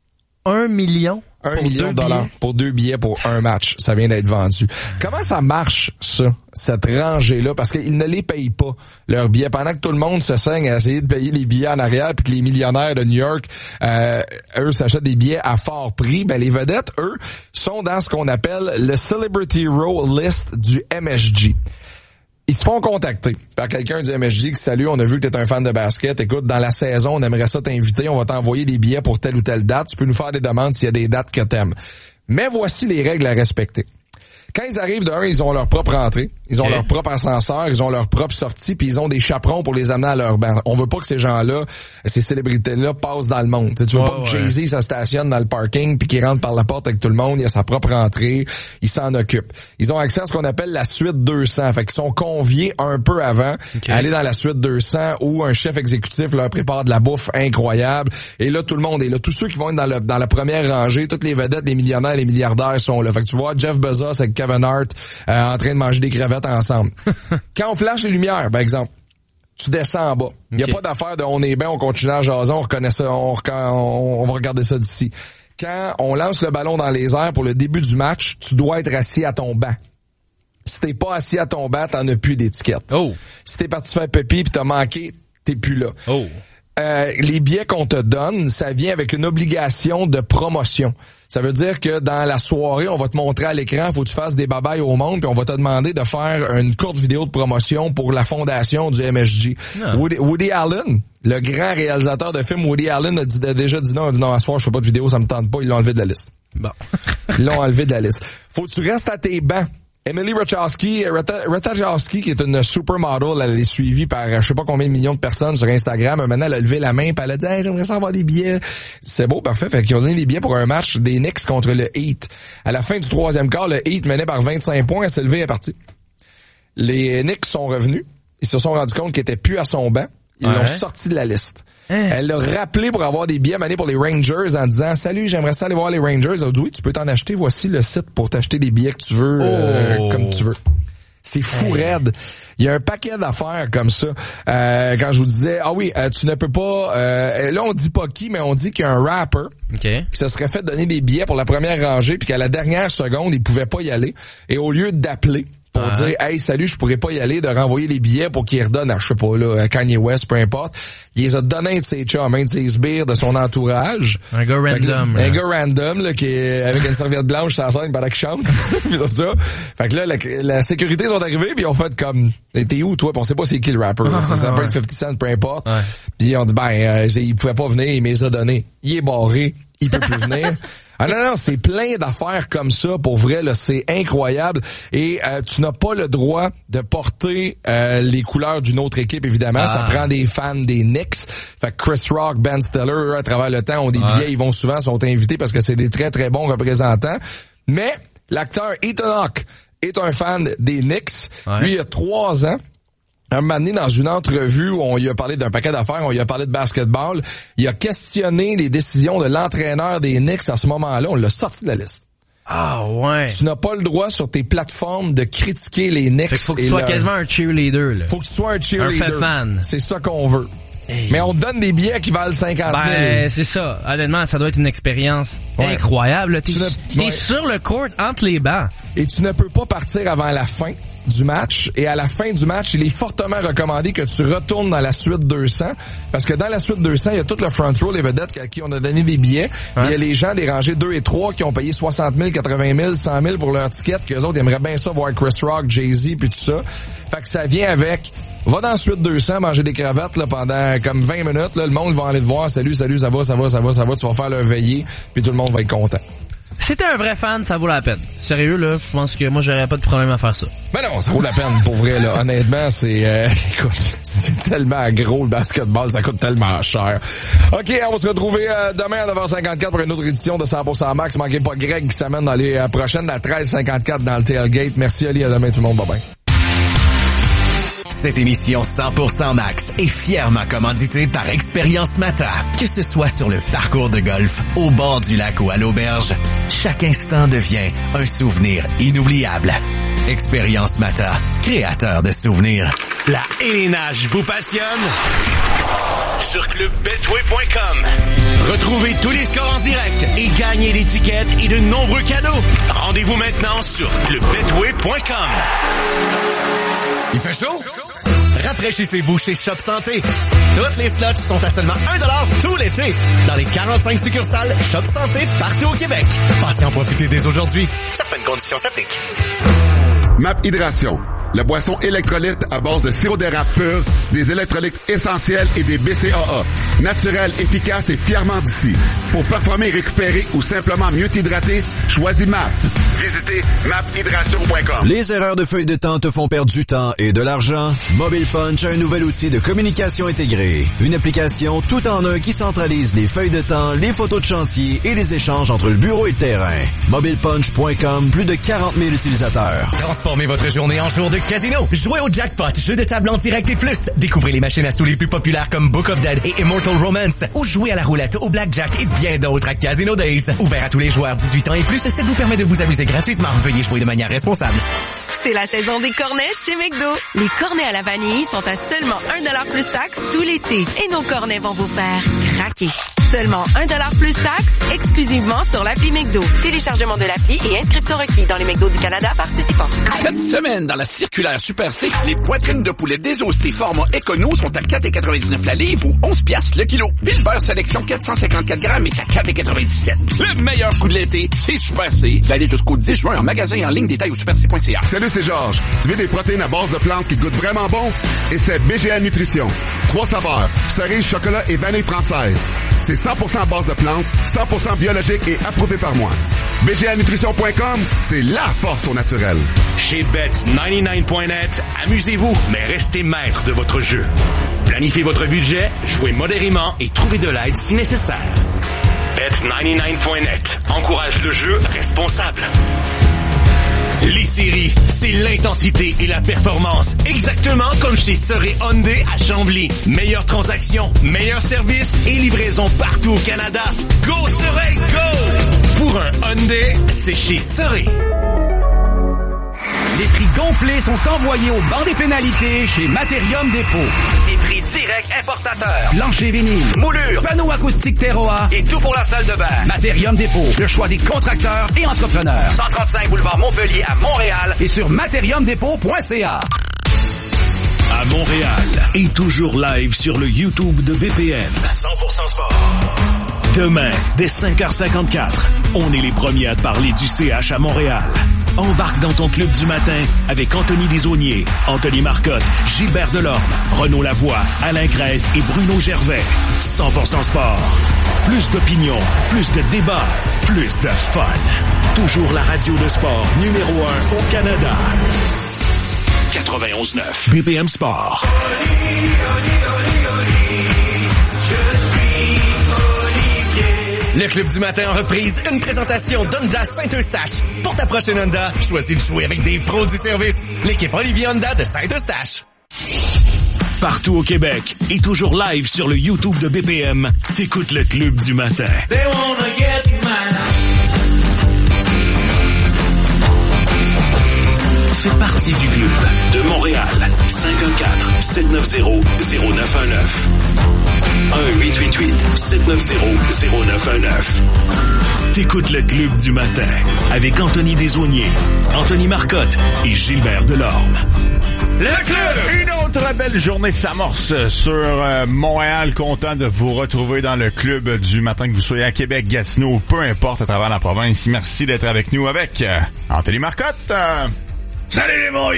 Speaker 1: 1 million?
Speaker 3: 1 million de dollars pour 2 billets pour un match. Ça vient d'être vendu. Comment ça marche, ça, cette rangée-là? Parce qu'ils ne les payent pas, leurs billets. Pendant que tout le monde se saigne à essayer de payer les billets en arrière, puis que les millionnaires de New York, eux, s'achètent des billets à fort prix, ben les vedettes, eux, sont dans ce qu'on appelle le Celebrity Row List du MSG. Ils se font contacter par quelqu'un du MSG qui salut, on a vu que t'es un fan de basket. Écoute, dans la saison, on aimerait ça t'inviter, on va t'envoyer des billets pour telle ou telle date. Tu peux nous faire des demandes s'il y a des dates que t'aimes. Mais voici les règles à respecter. Quand ils arrivent ils ont leur propre entrée, ils ont leur propre ascenseur, ils ont leur propre sortie, puis ils ont des chaperons pour les amener à leur banc. On veut pas que ces gens-là, ces célébrités-là passent dans le monde. T'sais, tu veux pas que Jay-Z se stationne dans le parking puis qu'il rentre par la porte avec tout le monde, il a sa propre entrée, il s'en occupe. Ils ont accès à ce qu'on appelle la suite 200, fait qu'ils sont conviés un peu avant à aller dans la suite 200 où un chef exécutif leur prépare de la bouffe incroyable et là tout le monde est là. Tous ceux qui vont être dans la première rangée, toutes les vedettes, les millionnaires, les milliardaires sont là. Fait que tu vois Jeff Bezos avec Kevin Hart en train de manger des crevettes ensemble. Quand on flash les lumières, par exemple, tu descends en bas. Il n'y a pas d'affaire de on est bien, on continue à jaser, on reconnaît ça, on va regarder ça d'ici. Quand on lance le ballon dans les airs pour le début du match, tu dois être assis à ton banc. Si t'es pas assis à ton banc, t'en as plus d'étiquette. Si t'es parti faire pipi pis t'as manqué, t'es plus là. Les billets qu'on te donne, ça vient avec une obligation de promotion. Ça veut dire que dans la soirée, on va te montrer à l'écran, faut que tu fasses des babayes au monde, puis on va te demander de faire une courte vidéo de promotion pour la fondation du MSG. Woody Allen, le grand réalisateur de films, Woody Allen a déjà dit non, à ce soir, je fais pas de vidéo, ça me tente pas, ils l'ont enlevé de la liste. Ils l'ont enlevé de la liste. Faut que tu restes à tes bancs. Emily Ratajkowski, qui est une supermodel, elle est suivie par je sais pas combien de millions de personnes sur Instagram. Maintenant, elle a levé la main et elle a dit hey, j'aimerais ça avoir des billets. C'est beau, parfait. Fait qu'ils ont donné des billets pour un match des Knicks contre le Heat. À la fin du troisième quart, le Heat menait par 25 points, elle s'est levée et est partie. Les Knicks sont revenus. Ils se sont rendus compte qu'ils étaient plus à son banc. Ils l'ont sorti de la liste. Elle l'a rappelé pour avoir des billets manés pour les Rangers en disant « Salut, j'aimerais ça aller voir les Rangers. » Elle a dit « Oui, tu peux t'en acheter. Voici le site pour t'acheter des billets que tu veux, comme tu veux. » C'est fou raide. Il y a un paquet d'affaires comme ça. Quand je vous disais, tu ne peux pas... là, on dit pas qui, mais on dit qu'il y a un rapper qui se serait fait donner des billets pour la première rangée puis qu'à la dernière seconde, il pouvait pas y aller. Et au lieu d'appeler pour dire « Hey, salut, je pourrais pas y aller », de renvoyer les billets pour qu'il redonne à, je sais pas, là, à Kanye West, peu importe. Il les a donnés de ses chums, de ses sbires, de son entourage. Un gars random. Un gars random, là, qui est avec une serviette blanche sur la scène pendant qu'il chante. Puis tout ça. Fait que là, la sécurité sont arrivés puis ils ont fait comme, t'es où, toi? Puis on sait pas c'est qui le rapper. Ça peut être 50 Cent, peu importe. Puis on dit, il pouvait pas venir, il me les a donnés. Il est barré. Il peut plus venir. Ah non, c'est plein d'affaires comme ça, pour vrai, là, c'est incroyable. Et tu n'as pas le droit de porter les couleurs d'une autre équipe, évidemment. Ça prend des fans des Knicks. Fait que Chris Rock, Ben Stiller, eux, à travers le temps, ont des billets, ils vont souvent, sont invités parce que c'est des très, très bons représentants. Mais l'acteur Ethan Hawke est un fan des Knicks. Lui, il y a 3 ans. Un moment donné, dans une entrevue où on lui a parlé d'un paquet d'affaires, on lui a parlé de basketball, il a questionné les décisions de l'entraîneur des Knicks à ce moment-là. On l'a sorti de la liste.
Speaker 1: Ah ouais.
Speaker 3: Tu n'as pas le droit sur tes plateformes de critiquer les Knicks.
Speaker 1: Fait qu'il faut que tu sois quasiment un cheerleader. Là.
Speaker 3: Faut que tu sois un cheerleader.
Speaker 1: Un fait fan.
Speaker 3: C'est ça qu'on veut. Hey. Mais on te donne des billets qui valent 50 000.
Speaker 1: C'est ça. Honnêtement, ça doit être une expérience incroyable. T'es sur le court entre les bancs.
Speaker 3: Et tu ne peux pas partir avant la fin. du match et à la fin du match, il est fortement recommandé que tu retournes dans la suite 200 parce que dans la suite 200, il y a tout le front row, les vedettes à qui on a donné des billets. Il y a les gens des rangées 2 et 3 qui ont payé 60 000, 80 000, 100 000 pour leur ticket, qu'eux autres aimeraient bien ça voir Chris Rock, Jay-Z puis tout ça. Fait que ça vient avec... Va dans la suite 200, manger des cravates là pendant comme 20 minutes. Là, le monde va aller te voir. Salut, ça va. Tu vas faire leur veillée, puis tout le monde va être content.
Speaker 1: Si t'es un vrai fan, ça vaut la peine. Sérieux, là, je pense que moi, j'aurais pas de problème à faire ça.
Speaker 3: Ben non, ça vaut la peine, pour vrai, là. Honnêtement, c'est, écoute, c'est tellement gros, le basketball, ça coûte tellement cher. OK, on va se retrouver demain à 9h54 pour une autre édition de 100% Max. Manquez pas Greg qui s'amène dans les prochaines, à 13h54 dans le tailgate. Merci, Ali, à demain, tout le monde. Bye-bye.
Speaker 4: Cette émission 100% Max est fièrement commanditée par Expérience Mata. Que ce soit sur le parcours de golf, au bord du lac ou à l'auberge, chaque instant devient un souvenir inoubliable. Expérience Mata, créateur de souvenirs.
Speaker 6: La hélinage vous passionne? Sur clubbetway.com. Retrouvez tous les scores en direct et gagnez l'étiquette et de nombreux cadeaux. Rendez-vous maintenant sur clubbetway.com.
Speaker 17: Il fait chaud? Rafraîchissez-vous chez Shop Santé. Toutes les slots sont à seulement 1$ tout l'été dans les 45 succursales Shop Santé partout au Québec. Passez en profiter dès aujourd'hui. Certaines conditions s'appliquent.
Speaker 19: MAP Hydration. La boisson électrolyte à base de sirop d'érable pur, des électrolytes essentiels et des BCAA. Naturel, efficace et fièrement d'ici. Pour performer et récupérer ou simplement mieux t'hydrater, choisis MAP. Visitez maphydration.com.
Speaker 7: Les erreurs de feuille de temps te font perdre du temps et de l'argent? Mobile Punch a un nouvel outil de communication intégrée. Une application tout en un qui centralise les feuilles de temps, les photos de chantier et les échanges entre le bureau et le terrain. MobilePunch.com, plus de 40 000 utilisateurs.
Speaker 17: Transformez votre journée en jour de casino. Jouez au jackpot, jeu de table en direct et plus. Découvrez les machines à sous les plus populaires comme Book of Dead et Immortal Romance. Ou jouez à la roulette, au blackjack et bien d'autres à Casino Days. Ouvert à tous les joueurs 18 ans et plus, ça vous permet de vous amuser gratuitement. Veuillez jouer de manière responsable.
Speaker 20: C'est la saison des cornets chez McDo. Les cornets à la vanille sont à seulement 1$ plus taxe tout l'été. Et nos cornets vont vous faire craquer. Seulement 1$ plus taxe, exclusivement sur l'appli McDo. Téléchargement de l'appli et inscription requis dans les McDo du Canada participants.
Speaker 21: Cette semaine, dans la circulaire Super C, les poitrines de poulet désossées format Econo sont à 4,99 la livre ou 11$ le kilo. Puis le beurre sélection 454 grammes est à 4,97. Le meilleur coup de l'été, c'est Super C. Valide jusqu'au 10 juin en magasin et en ligne, détail au superc.ca.
Speaker 19: Salut, c'est Georges. Tu veux des protéines à base de plantes qui goûtent vraiment bon? Et c'est BGA Nutrition. 3 saveurs, cerise, chocolat et vanille française. C'est 100% à base de plantes, 100% biologique et approuvé par moi. BGAnutrition.com, c'est la force au naturel.
Speaker 6: Chez Bet99.net, amusez-vous, mais restez maître de votre jeu. Planifiez votre budget, jouez modérément et trouvez de l'aide si nécessaire. Bet99.net encourage le jeu responsable. Les séries, c'est l'intensité et la performance. Exactement comme chez Soré Hyundai à Chambly. Meilleure transaction, meilleur service et livraison partout au Canada. Go Soré, go! Pour un Hyundai, c'est chez Soré.
Speaker 22: Les prix gonflés sont envoyés au banc des pénalités chez Materium Dépôt.
Speaker 17: Des prix directs importateurs.
Speaker 22: Plancher vinyle,
Speaker 17: moulure,
Speaker 22: panneaux acoustiques Terroir
Speaker 17: et tout pour la salle de bain.
Speaker 22: Materium Dépôt, le choix des contracteurs et entrepreneurs.
Speaker 17: 135 boulevard Montpellier à Montréal
Speaker 22: et sur materiumdépôt.ca.
Speaker 23: À Montréal et toujours live sur le YouTube de BPM.
Speaker 6: 100% sport.
Speaker 23: Demain, dès 5h54, on est les premiers à te parler du CH à Montréal. Embarque dans ton club du matin avec Anthony Desaulniers, Anthony Marcotte, Gilbert Delorme, Renaud Lavoie, Alain Crête et Bruno Gervais. 100% sport. Plus d'opinion, plus de débats, plus de fun. Toujours la radio de sport numéro 1 au Canada. 91.9 BPM Sport.
Speaker 17: Le Club du matin en reprise, une présentation d'Honda Saint-Eustache. Pour ta prochaine Honda, choisis de jouer avec des pros du service. L'équipe Olivier Honda de Saint-Eustache.
Speaker 23: Partout au Québec et toujours live sur le YouTube de BPM, t'écoutes le Club du matin. Fais partie du club de Montréal. 514-790-0919. 1-888-790-0919. T'écoutes le Club du matin avec Anthony Desaulniers, Anthony Marcotte et Gilbert Delorme.
Speaker 5: Le club! Une autre belle journée s'amorce sur Montréal. Content de vous retrouver dans le club du matin, que vous soyez à Québec, Gatineau, peu importe à travers la province. Merci d'être avec nous avec Anthony Marcotte.
Speaker 2: Salut les boys!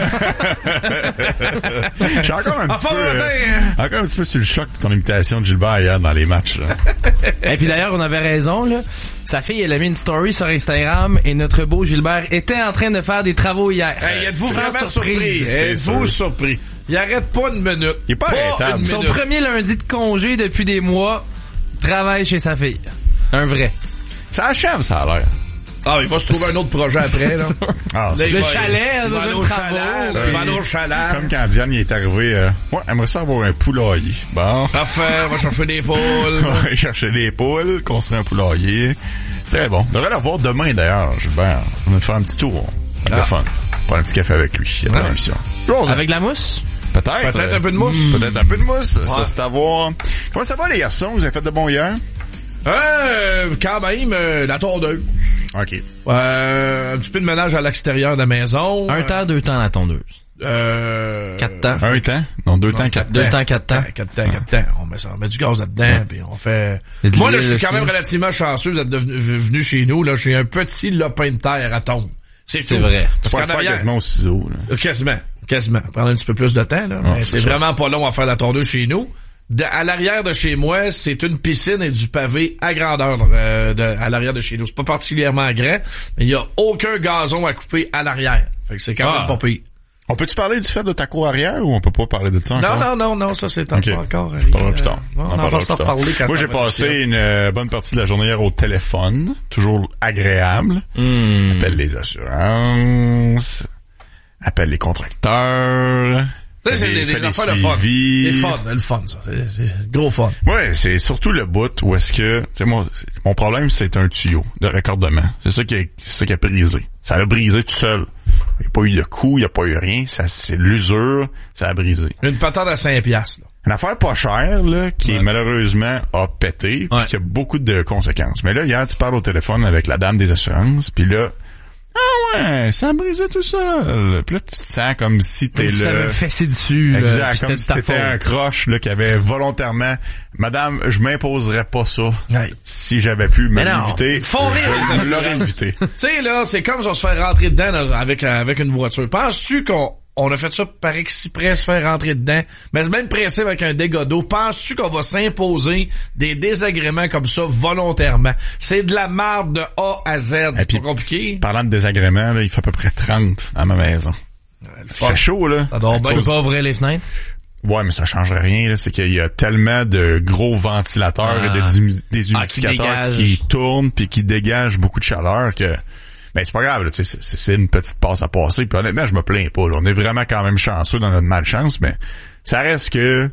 Speaker 5: Je suis encore un petit peu sur le choc de ton imitation de Gilbert hier dans les matchs.
Speaker 1: Et puis d'ailleurs, on avait raison, là. Sa fille, elle a mis une story sur Instagram et notre beau Gilbert était en train de faire des travaux hier.
Speaker 2: Hey, êtes-vous vraiment
Speaker 1: surprise?
Speaker 2: Êtes-vous surpris? Il arrête pas une minute.
Speaker 5: Il est pas arrêtable.
Speaker 1: Son premier lundi de congé depuis des mois, travaille chez sa fille. Un vrai.
Speaker 5: Ça achève, ça a l'air.
Speaker 2: Ah, il va se trouver un autre projet après, là.
Speaker 5: Ah,
Speaker 1: le chalet,
Speaker 2: il va aller au chalet.
Speaker 5: Comme quand Diane il est arrivé, ouais, aimerait ça avoir un poulailler. Bon.
Speaker 2: Parfait, on va chercher des poules.
Speaker 5: On va chercher des poules, construire un poulailler. Très bon. On devrait l'avoir demain, d'ailleurs, Gilbert. On va faire un petit tour. Un peu fun. Prendre un petit café avec lui. Il y a dans l'émission.
Speaker 1: Avec de la mousse?
Speaker 5: Peut-être
Speaker 2: un peu de mousse.
Speaker 5: Peut-être un peu de mousse.
Speaker 2: Ouais.
Speaker 5: Ça, c'est à voir. Comment ça va, les garçons? Vous avez fait de bon hier?
Speaker 2: Quand même, la tondeuse.
Speaker 5: OK.
Speaker 2: Un petit peu de ménage à l'extérieur de la maison.
Speaker 1: 1 temps, 2 temps la tondeuse. 4 temps.
Speaker 5: 1 temps? Non, 2 temps, 4 temps.
Speaker 1: 2 temps, 4 temps.
Speaker 2: 4 temps. On met du gaz là-dedans, puis on fait... Moi, là, je suis quand même relativement chanceux d'être venu chez nous. Là, j'ai un petit lopin de terre à tombe. C'est
Speaker 1: vrai.
Speaker 5: Tu vas le faire quasiment au ciseau. Là.
Speaker 2: Quasiment. Prendre un petit peu plus de temps, là. Mais c'est vraiment pas long à faire la tondeuse chez nous. À l'arrière de chez moi, c'est une piscine et du pavé à grandeur à l'arrière de chez nous. C'est pas particulièrement grand, mais il y a aucun gazon à couper à l'arrière. Fait que c'est quand même pas pire.
Speaker 5: On peut-tu parler du fait de ta cour arrière ou on peut pas parler de ça encore?
Speaker 2: Non, ça c'est
Speaker 5: okay.
Speaker 2: pas encore.
Speaker 5: On parlera plus tard.
Speaker 2: On va s'en reparler quand
Speaker 5: moi, j'ai passé une bonne partie de la journée hier au téléphone. Toujours agréable. Appelle les assurances. Appelle les contracteurs.
Speaker 2: C'est des affaires de fun. Le fun, ça. C'est gros fun.
Speaker 5: Ouais, c'est surtout le bout où est-ce que, tu sais, mon problème, c'est un tuyau de raccordement. C'est ça qui a brisé. Ça a brisé tout seul. Il n'y a pas eu de coup, il n'y a pas eu rien. C'est l'usure, ça a brisé.
Speaker 2: Une patente à 5$, là.
Speaker 5: Une affaire pas chère, là, qui malheureusement a pété, puis qui a beaucoup de conséquences. Mais là, hier, tu parles au téléphone avec la dame des assurances, puis là, ah ouais, ça a brisé tout seul. Puis là, tu te sens comme si t'es
Speaker 1: ça me fessé dessus.
Speaker 5: Exact, comme si t'étais un croche là, qui avait volontairement... Madame, je m'imposerais pas ça si j'avais pu me l'inviter. Je l'aurais invité.
Speaker 2: Tu sais, là, c'est comme si on se fait rentrer dedans avec une voiture. Penses-tu qu'on a fait ça par exprès, se faire rentrer dedans? Mais le même principe avec un dégât d'eau. Penses-tu qu'on va s'imposer des désagréments comme ça volontairement? C'est de la marde de A à Z. C'est pas compliqué.
Speaker 5: Parlant de désagréments, là, il fait à peu près 30 à ma maison. C'est chaud, là.
Speaker 1: Ça doit bien pas ouvrir les fenêtres.
Speaker 5: Ouais, mais ça changerait rien, là. C'est qu'il y a tellement de gros ventilateurs et des humidificateurs qui tournent puis qui dégagent beaucoup de chaleur que... Ben, c'est pas grave, là, c'est une petite passe à passer. Puis honnêtement, je me plains pas, là. On est vraiment quand même chanceux dans notre malchance, mais ça reste que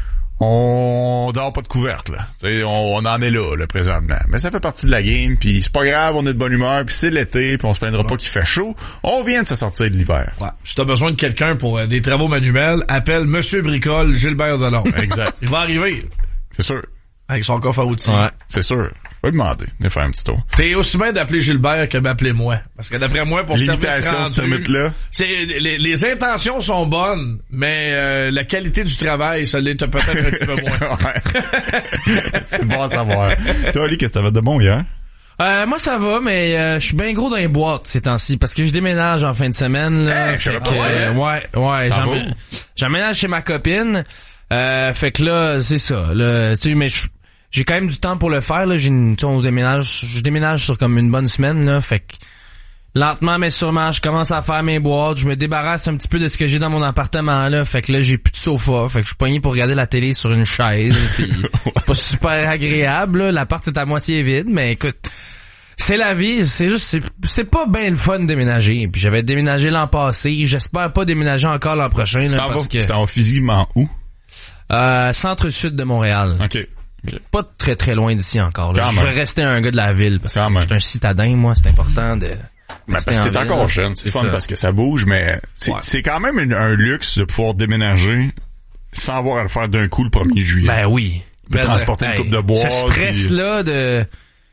Speaker 5: on dort pas de couverte, là. T'sais, on en est là, présentement. Mais ça fait partie de la game, puis c'est pas grave, on est de bonne humeur, puis c'est l'été, puis on se plaindra pas qu'il fait chaud. On vient de se sortir de l'hiver.
Speaker 2: Ouais. Si t'as besoin de quelqu'un pour des travaux manuels, appelle Monsieur Bricole, Gilbert Delorme.
Speaker 5: Exact.
Speaker 2: Il va arriver.
Speaker 5: C'est sûr.
Speaker 2: Avec son coffre à outils.
Speaker 5: Ouais, c'est sûr. Va demander de faire un petit tour.
Speaker 2: T'es aussi bien d'appeler Gilbert que m'appeler moi. Parce que d'après moi, pour service rendu,
Speaker 5: là.
Speaker 2: Les intentions sont bonnes, mais la qualité du travail, ça l'est peut-être un petit peu moins.
Speaker 5: C'est bon à savoir. Toi, Ali, qu'est-ce que t'avais de bon hier?
Speaker 1: Moi ça va, mais je suis bien gros dans les boîtes ces temps-ci parce que je déménage en fin de semaine là. Ouais, j'emménage chez ma copine. Fait que là, c'est ça. Là, tu sais, mais j'ai quand même du temps pour le faire. Là, je déménage sur comme une bonne semaine. Là, fait que lentement mais sûrement, je commence à faire mes boîtes. Je me débarrasse un petit peu de ce que j'ai dans mon appartement. Là, fait que là, j'ai plus de sofa. Fait que je suis pogné pour regarder la télé sur une chaise. Puis c'est pas super agréable. Là. L'appart est à moitié vide, mais écoute. C'est la vie, c'est juste, c'est pas bien le fun de déménager. Puis j'avais déménagé l'an passé. J'espère pas déménager encore l'an prochain. Là, parce que
Speaker 5: c'était en physiquement où?
Speaker 1: Centre-sud de Montréal.
Speaker 5: OK.
Speaker 1: Pas très très loin d'ici encore. Là. Je vais rester un gars de la ville parce que je suis un citadin, moi, c'est important de...
Speaker 5: Mais parce que t'es encore jeune, c'est fun parce que ça bouge, mais c'est quand même un luxe de pouvoir déménager sans avoir à le faire d'un coup le 1er juillet.
Speaker 1: Ben oui.
Speaker 5: Tu peux transporter une coupe de bois.
Speaker 1: Ce stress-là de...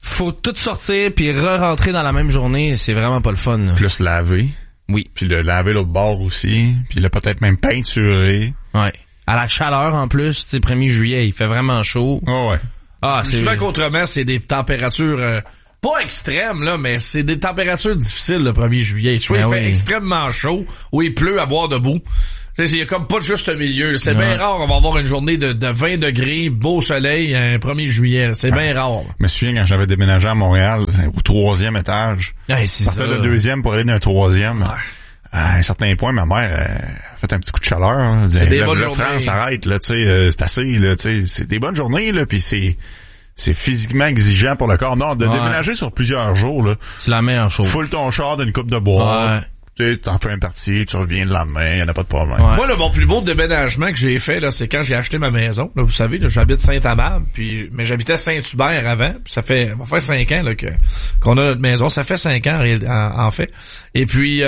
Speaker 1: faut tout sortir puis re-rentrer dans la même journée, c'est vraiment pas le fun. Là.
Speaker 5: Plus laver.
Speaker 1: Oui.
Speaker 5: Puis le laver l'autre bord aussi. Puis là, peut-être même peinturer.
Speaker 1: Ouais. À la chaleur, en plus, tu sais, 1er juillet, il fait vraiment chaud.
Speaker 5: Oh ouais.
Speaker 2: Ah, c'est souvent qu'autrement, c'est des températures pas extrêmes, là, mais c'est des températures difficiles le 1er juillet. Soit il fait extrêmement chaud ou il pleut à boire debout. Il y a comme pas de juste milieu. C'est bien rare, on va avoir une journée de 20 degrés, beau soleil, un 1er juillet. C'est bien rare.
Speaker 5: Je me souviens quand j'avais déménagé à Montréal, au 3e étage.
Speaker 1: C'est ça.
Speaker 5: Partais de 2e pour aller d'un 3e. À un certain point, ma mère a fait un petit coup de chaleur. Hein.
Speaker 2: C'est des bonnes
Speaker 5: journées. France, arrête, là, tu sais, c'est assez, là, tu sais. C'est des bonnes journées, là, puis c'est physiquement exigeant pour le corps. Non, de déménager sur plusieurs jours, là.
Speaker 1: C'est la meilleure chose.
Speaker 5: Foule ton char d'une coupe de bois.
Speaker 1: Ouais.
Speaker 5: Tu sais, t'en fais un parti, tu reviens le lendemain, y en a pas de problème.
Speaker 2: Ouais. Moi, mon plus beau déménagement que j'ai fait, là, c'est quand j'ai acheté ma maison. Là, vous savez, là, j'habite Saint-Amable, mais j'habitais Saint-Hubert avant. Puis ça va faire 5 ans, là, qu'on a notre maison. Ça fait 5 ans, en fait. Et puis,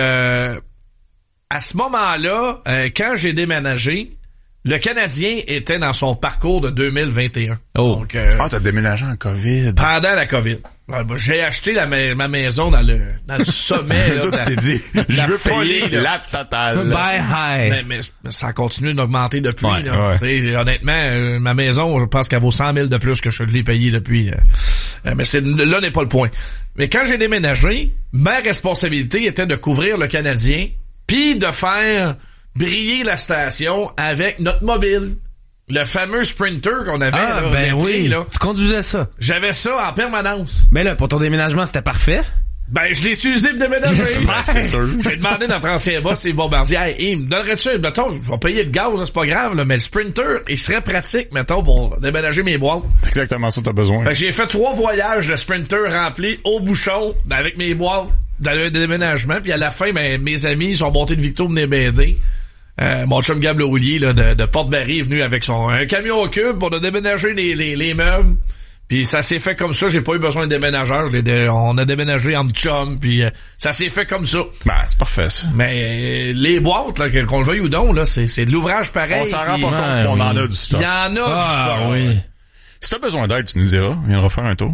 Speaker 2: à ce moment-là, quand j'ai déménagé, le Canadien était dans son parcours de 2021.
Speaker 1: Oh.
Speaker 2: Donc,
Speaker 5: t'as déménagé en COVID.
Speaker 2: Pendant la COVID. J'ai acheté ma maison dans le sommet. Là,
Speaker 5: toi, tu t'es dit, je veux payer la totale.
Speaker 1: Bye high.
Speaker 2: Mais ça a continué d'augmenter depuis.
Speaker 5: Ouais,
Speaker 2: là.
Speaker 5: ouais.
Speaker 2: Honnêtement, ma maison, je pense qu'elle vaut 100 000 de plus que je l'ai payé depuis. Mais là n'est pas le point. Mais quand j'ai déménagé, ma responsabilité était de couvrir le Canadien puis de faire briller la station avec notre mobile. Le fameux Sprinter qu'on avait.
Speaker 1: Ah,
Speaker 2: là,
Speaker 1: ben oui.
Speaker 2: Là.
Speaker 1: Tu conduisais ça.
Speaker 2: J'avais ça en permanence.
Speaker 1: Mais là, pour ton déménagement, c'était parfait.
Speaker 2: Ben, je l'ai utilisé pour déménager.
Speaker 5: C'est sûr.
Speaker 2: J'ai demandé à notre ancien boss, c'est Bombardier, hey, il me donnerait-tu, mettons, je vais payer le gaz, c'est pas grave, là, mais le Sprinter, il serait pratique, mettons, pour déménager mes boîtes.
Speaker 5: C'est exactement ça que t'as besoin.
Speaker 2: Fait que j'ai fait 3 voyages de Sprinter remplis au bouchon, avec mes boîtes, dans le déménagement, puis à la fin, ben, mes amis sont montés de Victo, venaient m'aider. Mon chum Gab Roulier, là, de Porte-Barry est venu avec un camion au cube pour déménager les meubles. Puis ça s'est fait comme ça, j'ai pas eu besoin de déménageur, on a déménagé en chum, puis ça s'est fait comme ça.
Speaker 5: Ben, c'est parfait ça.
Speaker 2: Mais les boîtes, là, qu'on le veuille ou non, là, c'est de l'ouvrage pareil.
Speaker 5: On s'en rend pas compte qu'on en a du stock.
Speaker 2: Il y en a du stock.
Speaker 1: Oui.
Speaker 5: Si t'as besoin d'aide, tu nous diras, on viendra faire un tour.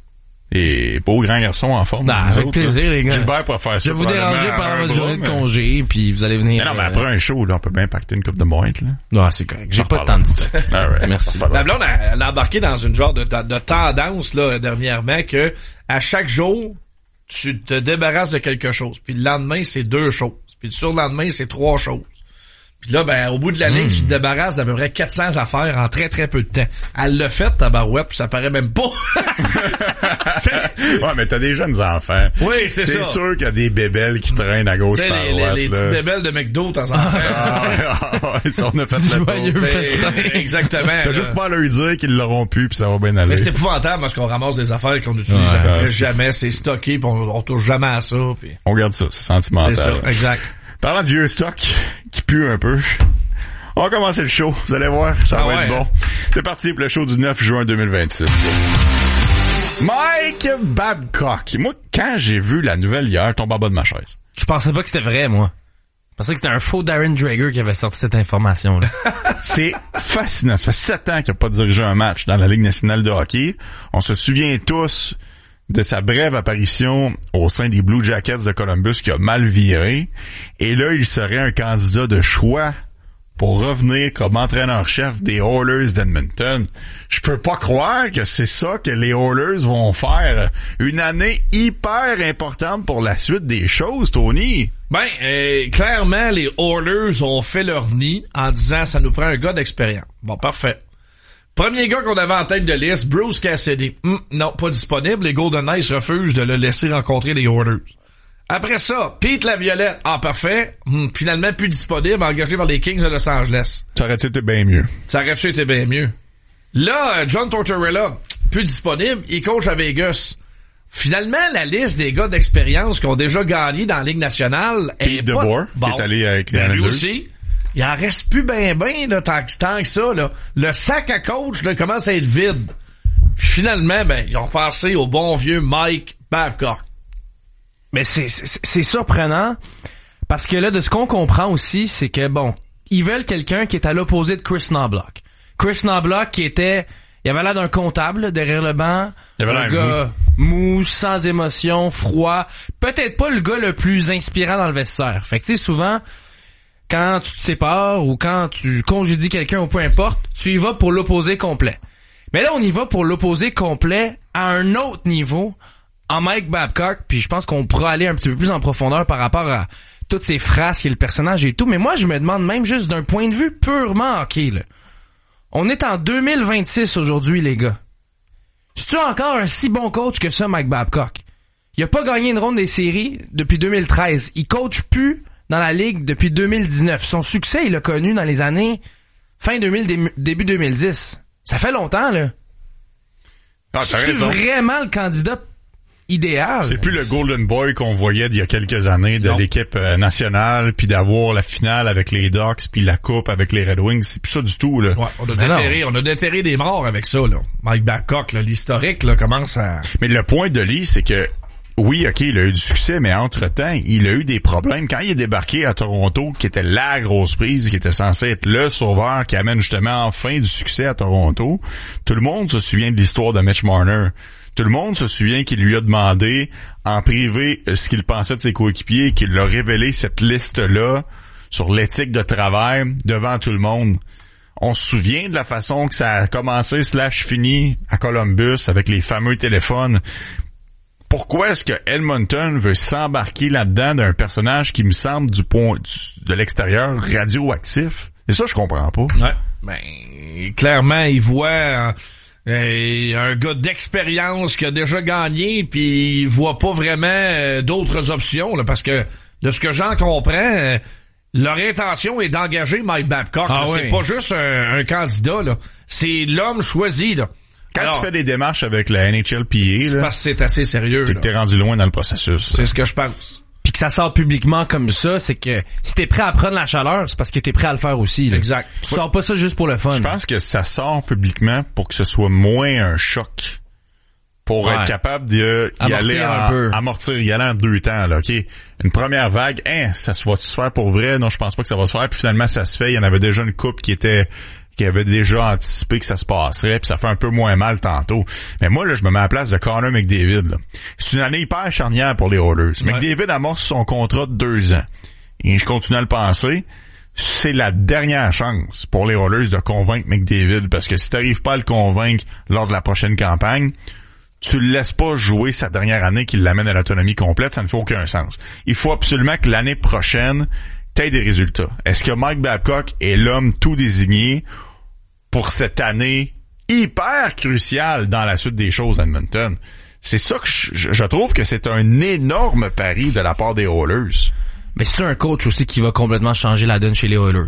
Speaker 5: Et beau grand garçon en forme.
Speaker 1: Avec plaisir, là. Les gars.
Speaker 5: Gilbert pourra faire ça.
Speaker 1: Je vais vous déranger pendant votre journée de congé, puis vous allez venir.
Speaker 5: Non, mais après un show, là, on peut bien pacter une coupe de boîte, là.
Speaker 1: Ouais, c'est correct. J'ai pas de temps de temps.
Speaker 5: Right.
Speaker 1: Merci.
Speaker 2: La blonde, elle a embarqué dans une genre de tendance, là, dernièrement, que à chaque jour, tu te débarrasses de quelque chose. Puis le lendemain, c'est 2 choses. Puis le surlendemain, c'est 3 choses. Puis là, ben, au bout de la ligne, tu te débarrasses d'à peu près 400 affaires en très, très peu de temps. Elle l'a fait, ta barouette, puis ça paraît même pas.
Speaker 5: Ouais, mais t'as des jeunes enfants.
Speaker 2: Oui, c'est ça.
Speaker 5: C'est sûr qu'il y a des bébelles qui traînent à gauche par droite.
Speaker 2: Les petites bébelles de McDo, de temps en temps.
Speaker 5: Ça, on a fait le tour.
Speaker 2: Exactement.
Speaker 5: T'as juste pas à leur dire qu'ils l'auront pu, puis ça va bien aller.
Speaker 2: Mais c'est épouvantable parce qu'on ramasse des affaires qu'on utilise à peu près jamais. C'est stocké, puis on touche jamais à ça. Puis...
Speaker 5: On garde ça, c'est sentimental.
Speaker 2: C'est ça, exact.
Speaker 5: Parlant de vieux stock qui pue un peu, on va commencer le show. Vous allez voir, ça va être bon. C'est parti pour le show du 9 juin 2026. Mike Babcock. Moi, quand j'ai vu la nouvelle hier, je tombe en bas de ma chaise.
Speaker 1: Je pensais pas que c'était vrai, moi. Je pensais que c'était un faux Darren Dreger qui avait sorti cette information-là.
Speaker 5: C'est fascinant. Ça fait 7 ans qu'il n'a pas dirigé un match dans la Ligue nationale de hockey. On se souvient tous de sa brève apparition au sein des Blue Jackets de Columbus qui a mal viré. Et là, il serait un candidat de choix pour revenir comme entraîneur-chef des Oilers d'Edmonton. Je peux pas croire que c'est ça que les Oilers vont faire. Une année hyper importante pour la suite des choses, Tony.
Speaker 2: Ben, clairement, les Oilers ont fait leur nid en disant ça nous prend un gars d'expérience. Bon, parfait. Premier gars qu'on avait en tête de liste, Bruce Cassidy. Non, pas disponible. Les Golden Knights refusent de le laisser rencontrer les Oilers. Après ça, Pete Laviolette. Ah, parfait. Finalement, plus disponible, engagé par les Kings de Los Angeles.
Speaker 5: Ça aurait-tu été bien mieux?
Speaker 2: Ça aurait-tu été bien mieux? Là, John Tortorella, plus disponible, il coach à Vegas. Finalement, la liste des gars d'expérience qui ont déjà gagné dans la Ligue nationale est
Speaker 5: Pete DeBoer, qui est allé avec les Islanders.
Speaker 2: Lui aussi. Il en reste plus ben là, tant que ça, là. Le sac à coach, là, commence à être vide. Puis finalement, ben, ils ont passé au bon vieux Mike Babcock.
Speaker 1: Mais c'est surprenant, parce que là, de ce qu'on comprend aussi, c'est que, bon, ils veulent quelqu'un qui est à l'opposé de Chris Knoblauch. Chris Knoblauch qui était Il avait l'air d'un comptable là, derrière le banc.
Speaker 5: Il avait
Speaker 1: un
Speaker 5: l'air
Speaker 1: gars mou, sans émotion, froid. Peut-être pas le gars le plus inspirant dans le vestiaire. Fait que tu sais, souvent, quand tu te sépares ou quand tu congédies quelqu'un ou peu importe, tu y vas pour l'opposé complet. Mais là, on y va pour l'opposé complet à un autre niveau en Mike Babcock, puis je pense qu'on pourra aller un petit peu plus en profondeur par rapport à toutes ces phrases et le personnage et tout. Mais moi, je me demande même juste d'un point de vue purement hockey, là. On est en 2026 aujourd'hui, les gars. C'est-tu encore un si bon coach que ça, Mike Babcock? Il a pas gagné une ronde des séries depuis 2013. Il coach plus dans la ligue depuis 2019. Son succès, il l'a connu dans les années fin 2000, début 2010. Ça fait longtemps, là.
Speaker 5: Ah,
Speaker 1: c'est vraiment le candidat idéal.
Speaker 5: C'est plus le Golden Boy qu'on voyait d'il y a quelques années de l'équipe nationale, puis d'avoir la finale avec les Ducks, puis la coupe avec les Red Wings. C'est plus ça du tout, là.
Speaker 2: Ouais, on a déterré des morts avec ça, là. Mike Babcock, là, l'historique, là, commence à...
Speaker 5: Mais le point de Lee, c'est que oui, OK, il a eu du succès, mais entre-temps, il a eu des problèmes. Quand il est débarqué à Toronto, qui était la grosse prise, qui était censé être le sauveur qui amène justement enfin du succès à Toronto, tout le monde se souvient de l'histoire de Mitch Marner. Tout le monde se souvient qu'il lui a demandé en privé ce qu'il pensait de ses coéquipiers et qu'il a révélé cette liste-là sur l'éthique de travail devant tout le monde. On se souvient de la façon que ça a commencé / fini à Columbus avec les fameux téléphones. Pourquoi est-ce que Edmonton veut s'embarquer là-dedans d'un personnage qui me semble de l'extérieur radioactif? Et ça, je comprends pas.
Speaker 2: Ouais. Ben, clairement, il voit un gars d'expérience qui a déjà gagné, puis il voit pas vraiment d'autres options, là, parce que de ce que j'en comprends, leur intention est d'engager Mike Babcock.
Speaker 5: Ah oui.
Speaker 2: C'est pas juste un candidat, là. C'est l'homme choisi, là.
Speaker 5: Quand tu fais des démarches avec la NHLPA,
Speaker 2: c'est parce que c'est assez sérieux.
Speaker 5: C'est que t'es rendu loin dans le processus.
Speaker 2: C'est ce que je pense.
Speaker 1: Puis que ça sort publiquement comme ça, c'est que si t'es prêt à prendre la chaleur, c'est parce que t'es prêt à le faire aussi. Là.
Speaker 2: Exact.
Speaker 1: Tu sors pas ça juste pour le fun.
Speaker 5: Je pense que ça sort publiquement pour que ce soit moins un choc. Pour être capable d'y aller amortir, y aller en 2 temps, là, OK? Une première vague, ça se va-tu se faire pour vrai? Non, je pense pas que ça va se faire. Puis finalement, ça se fait. Il y en avait déjà une couple qui avait déjà anticipé que ça se passerait, puis ça fait un peu moins mal tantôt. Mais moi, là, je me mets à la place de Connor McDavid, là. C'est une année hyper charnière pour les Oilers. Ouais. McDavid amorce son contrat de 2 ans. Et je continue à le penser. C'est la dernière chance pour les Oilers de convaincre McDavid, parce que si t'arrives pas à le convaincre lors de la prochaine campagne, tu le laisses pas jouer sa dernière année qui l'amène à l'autonomie complète, ça ne fait aucun sens. Il faut absolument que l'année prochaine, t'aies des résultats. Est-ce que Mike Babcock est l'homme tout désigné pour cette année hyper cruciale dans la suite des choses à Edmonton? C'est ça que je trouve que c'est un énorme pari de la part des Oilers.
Speaker 1: Mais c'est un coach aussi qui va complètement changer la donne chez les Oilers.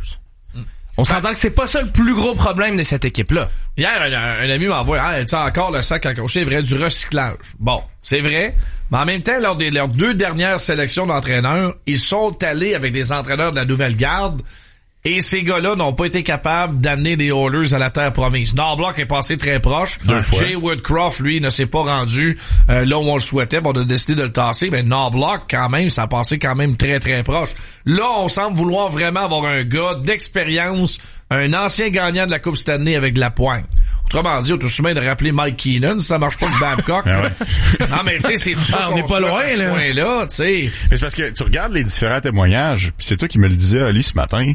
Speaker 1: On s'entend que c'est pas ça le plus gros problème de cette équipe-là.
Speaker 2: Hier, un ami m'envoie, tu sais, encore le sac à cocher, c'est vrai, du recyclage. Bon, c'est vrai, mais en même temps, lors de leurs 2 dernières sélections d'entraîneurs, ils sont allés avec des entraîneurs de la nouvelle garde, et ces gars-là n'ont pas été capables d'amener les Oilers à la terre promise. Knoblauch est passé très proche. Jay Woodcroft, lui, ne s'est pas rendu là où on le souhaitait. On a décidé de le tasser. Mais Knoblauch, quand même, ça a passé quand même très, très proche. Là, on semble vouloir vraiment avoir un gars d'expérience, un ancien gagnant de la Coupe Stanley avec de la poigne. Autrement dit, on est aussi bien de rappeler Mike Keenan, ça marche pas que Babcock. Non, mais tu sais, c'est tout ça.
Speaker 1: On n'est pas loin,
Speaker 2: là. Tu sais.
Speaker 5: Mais c'est parce que tu regardes les différents témoignages, puis c'est toi qui me le disais, Ali, ce matin.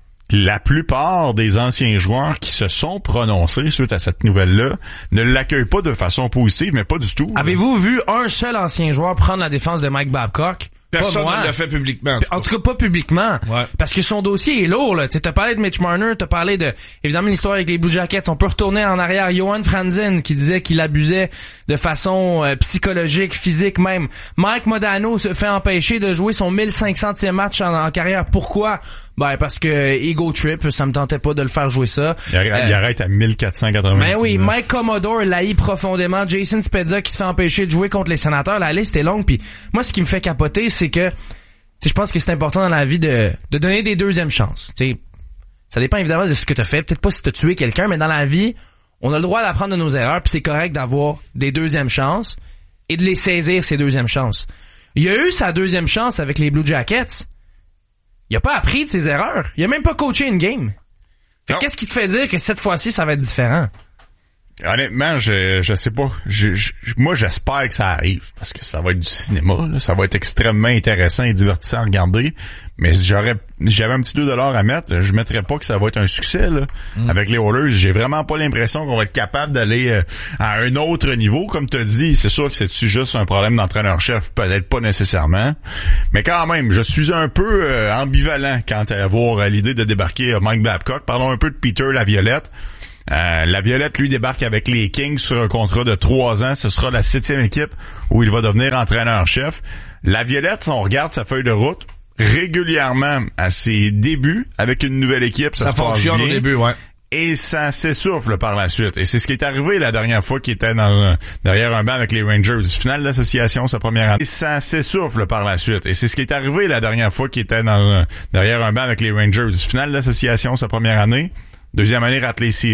Speaker 5: La plupart des anciens joueurs qui se sont prononcés suite à cette nouvelle-là ne l'accueillent pas de façon positive, mais pas du tout.
Speaker 1: Avez-vous vu un seul ancien joueur prendre la défense de Mike Babcock?
Speaker 2: Personne ne l'a fait publiquement.
Speaker 1: En tout cas, pas publiquement.
Speaker 2: Ouais.
Speaker 1: Parce que son dossier est lourd, là. Tu sais, t'as parlé de Mitch Marner, t'as parlé de, évidemment, l'histoire avec les Blue Jackets. On peut retourner en arrière. Johan Franzen, qui disait qu'il abusait de façon psychologique, physique même. Mike Modano se fait empêcher de jouer son 1500e match en carrière. Pourquoi? Ben, parce que ego trip, ça me tentait pas de le faire jouer ça.
Speaker 5: Il arrête à 1480.
Speaker 1: Ben oui, Mike Commodore l'haït profondément. Jason Spezza qui se fait empêcher de jouer contre les Sénateurs. La liste est longue. Puis moi, ce qui me fait capoter, c'est que je pense que c'est important dans la vie de donner des 2e chances. T'sais, ça dépend évidemment de ce que t'as fait. Peut-être pas si t'as tué quelqu'un, mais dans la vie, on a le droit d'apprendre de nos erreurs. Puis c'est correct d'avoir des 2e chances et de les saisir, ces 2e chances. Il a eu sa 2e chance avec les Blue Jackets. Il a pas appris de ses erreurs. Il a même pas coaché une game. Fait qu'est-ce qui te fait dire que cette fois-ci, ça va être différent?
Speaker 5: Honnêtement, je sais pas. Moi, j'espère que ça arrive parce que ça va être du cinéma. Là. Ça va être extrêmement intéressant et divertissant à regarder. Mais j'avais un petit 2$ à mettre, je mettrais pas que ça va être un succès là. Avec les Oilers. J'ai vraiment pas l'impression qu'on va être capable d'aller à un autre niveau. Comme tu as dit, c'est sûr que c'est-tu juste un problème d'entraîneur-chef? Peut-être pas nécessairement. Mais quand même, je suis un peu ambivalent quant à voir l'idée de débarquer Mike Babcock. Parlons un peu de Peter Laviolette. Laviolette, lui, débarque avec les Kings sur un contrat de 3 ans. Ce sera la 7e équipe où il va devenir entraîneur-chef. Laviolette, si on regarde sa feuille de route, régulièrement à ses débuts avec une nouvelle équipe, ça se
Speaker 2: fonctionne
Speaker 5: passe bien,
Speaker 2: au début, ouais.
Speaker 5: Et ça s'essouffle par la suite. Et c'est ce qui est arrivé la dernière fois qu'il était derrière un banc avec les Rangers. Finale d'association sa première année. Et ça s'essouffle par la suite. Et c'est ce qui est arrivé la dernière fois qu'il était derrière un banc avec les Rangers. Finale d'association sa première année. Deuxième année, rate les séries.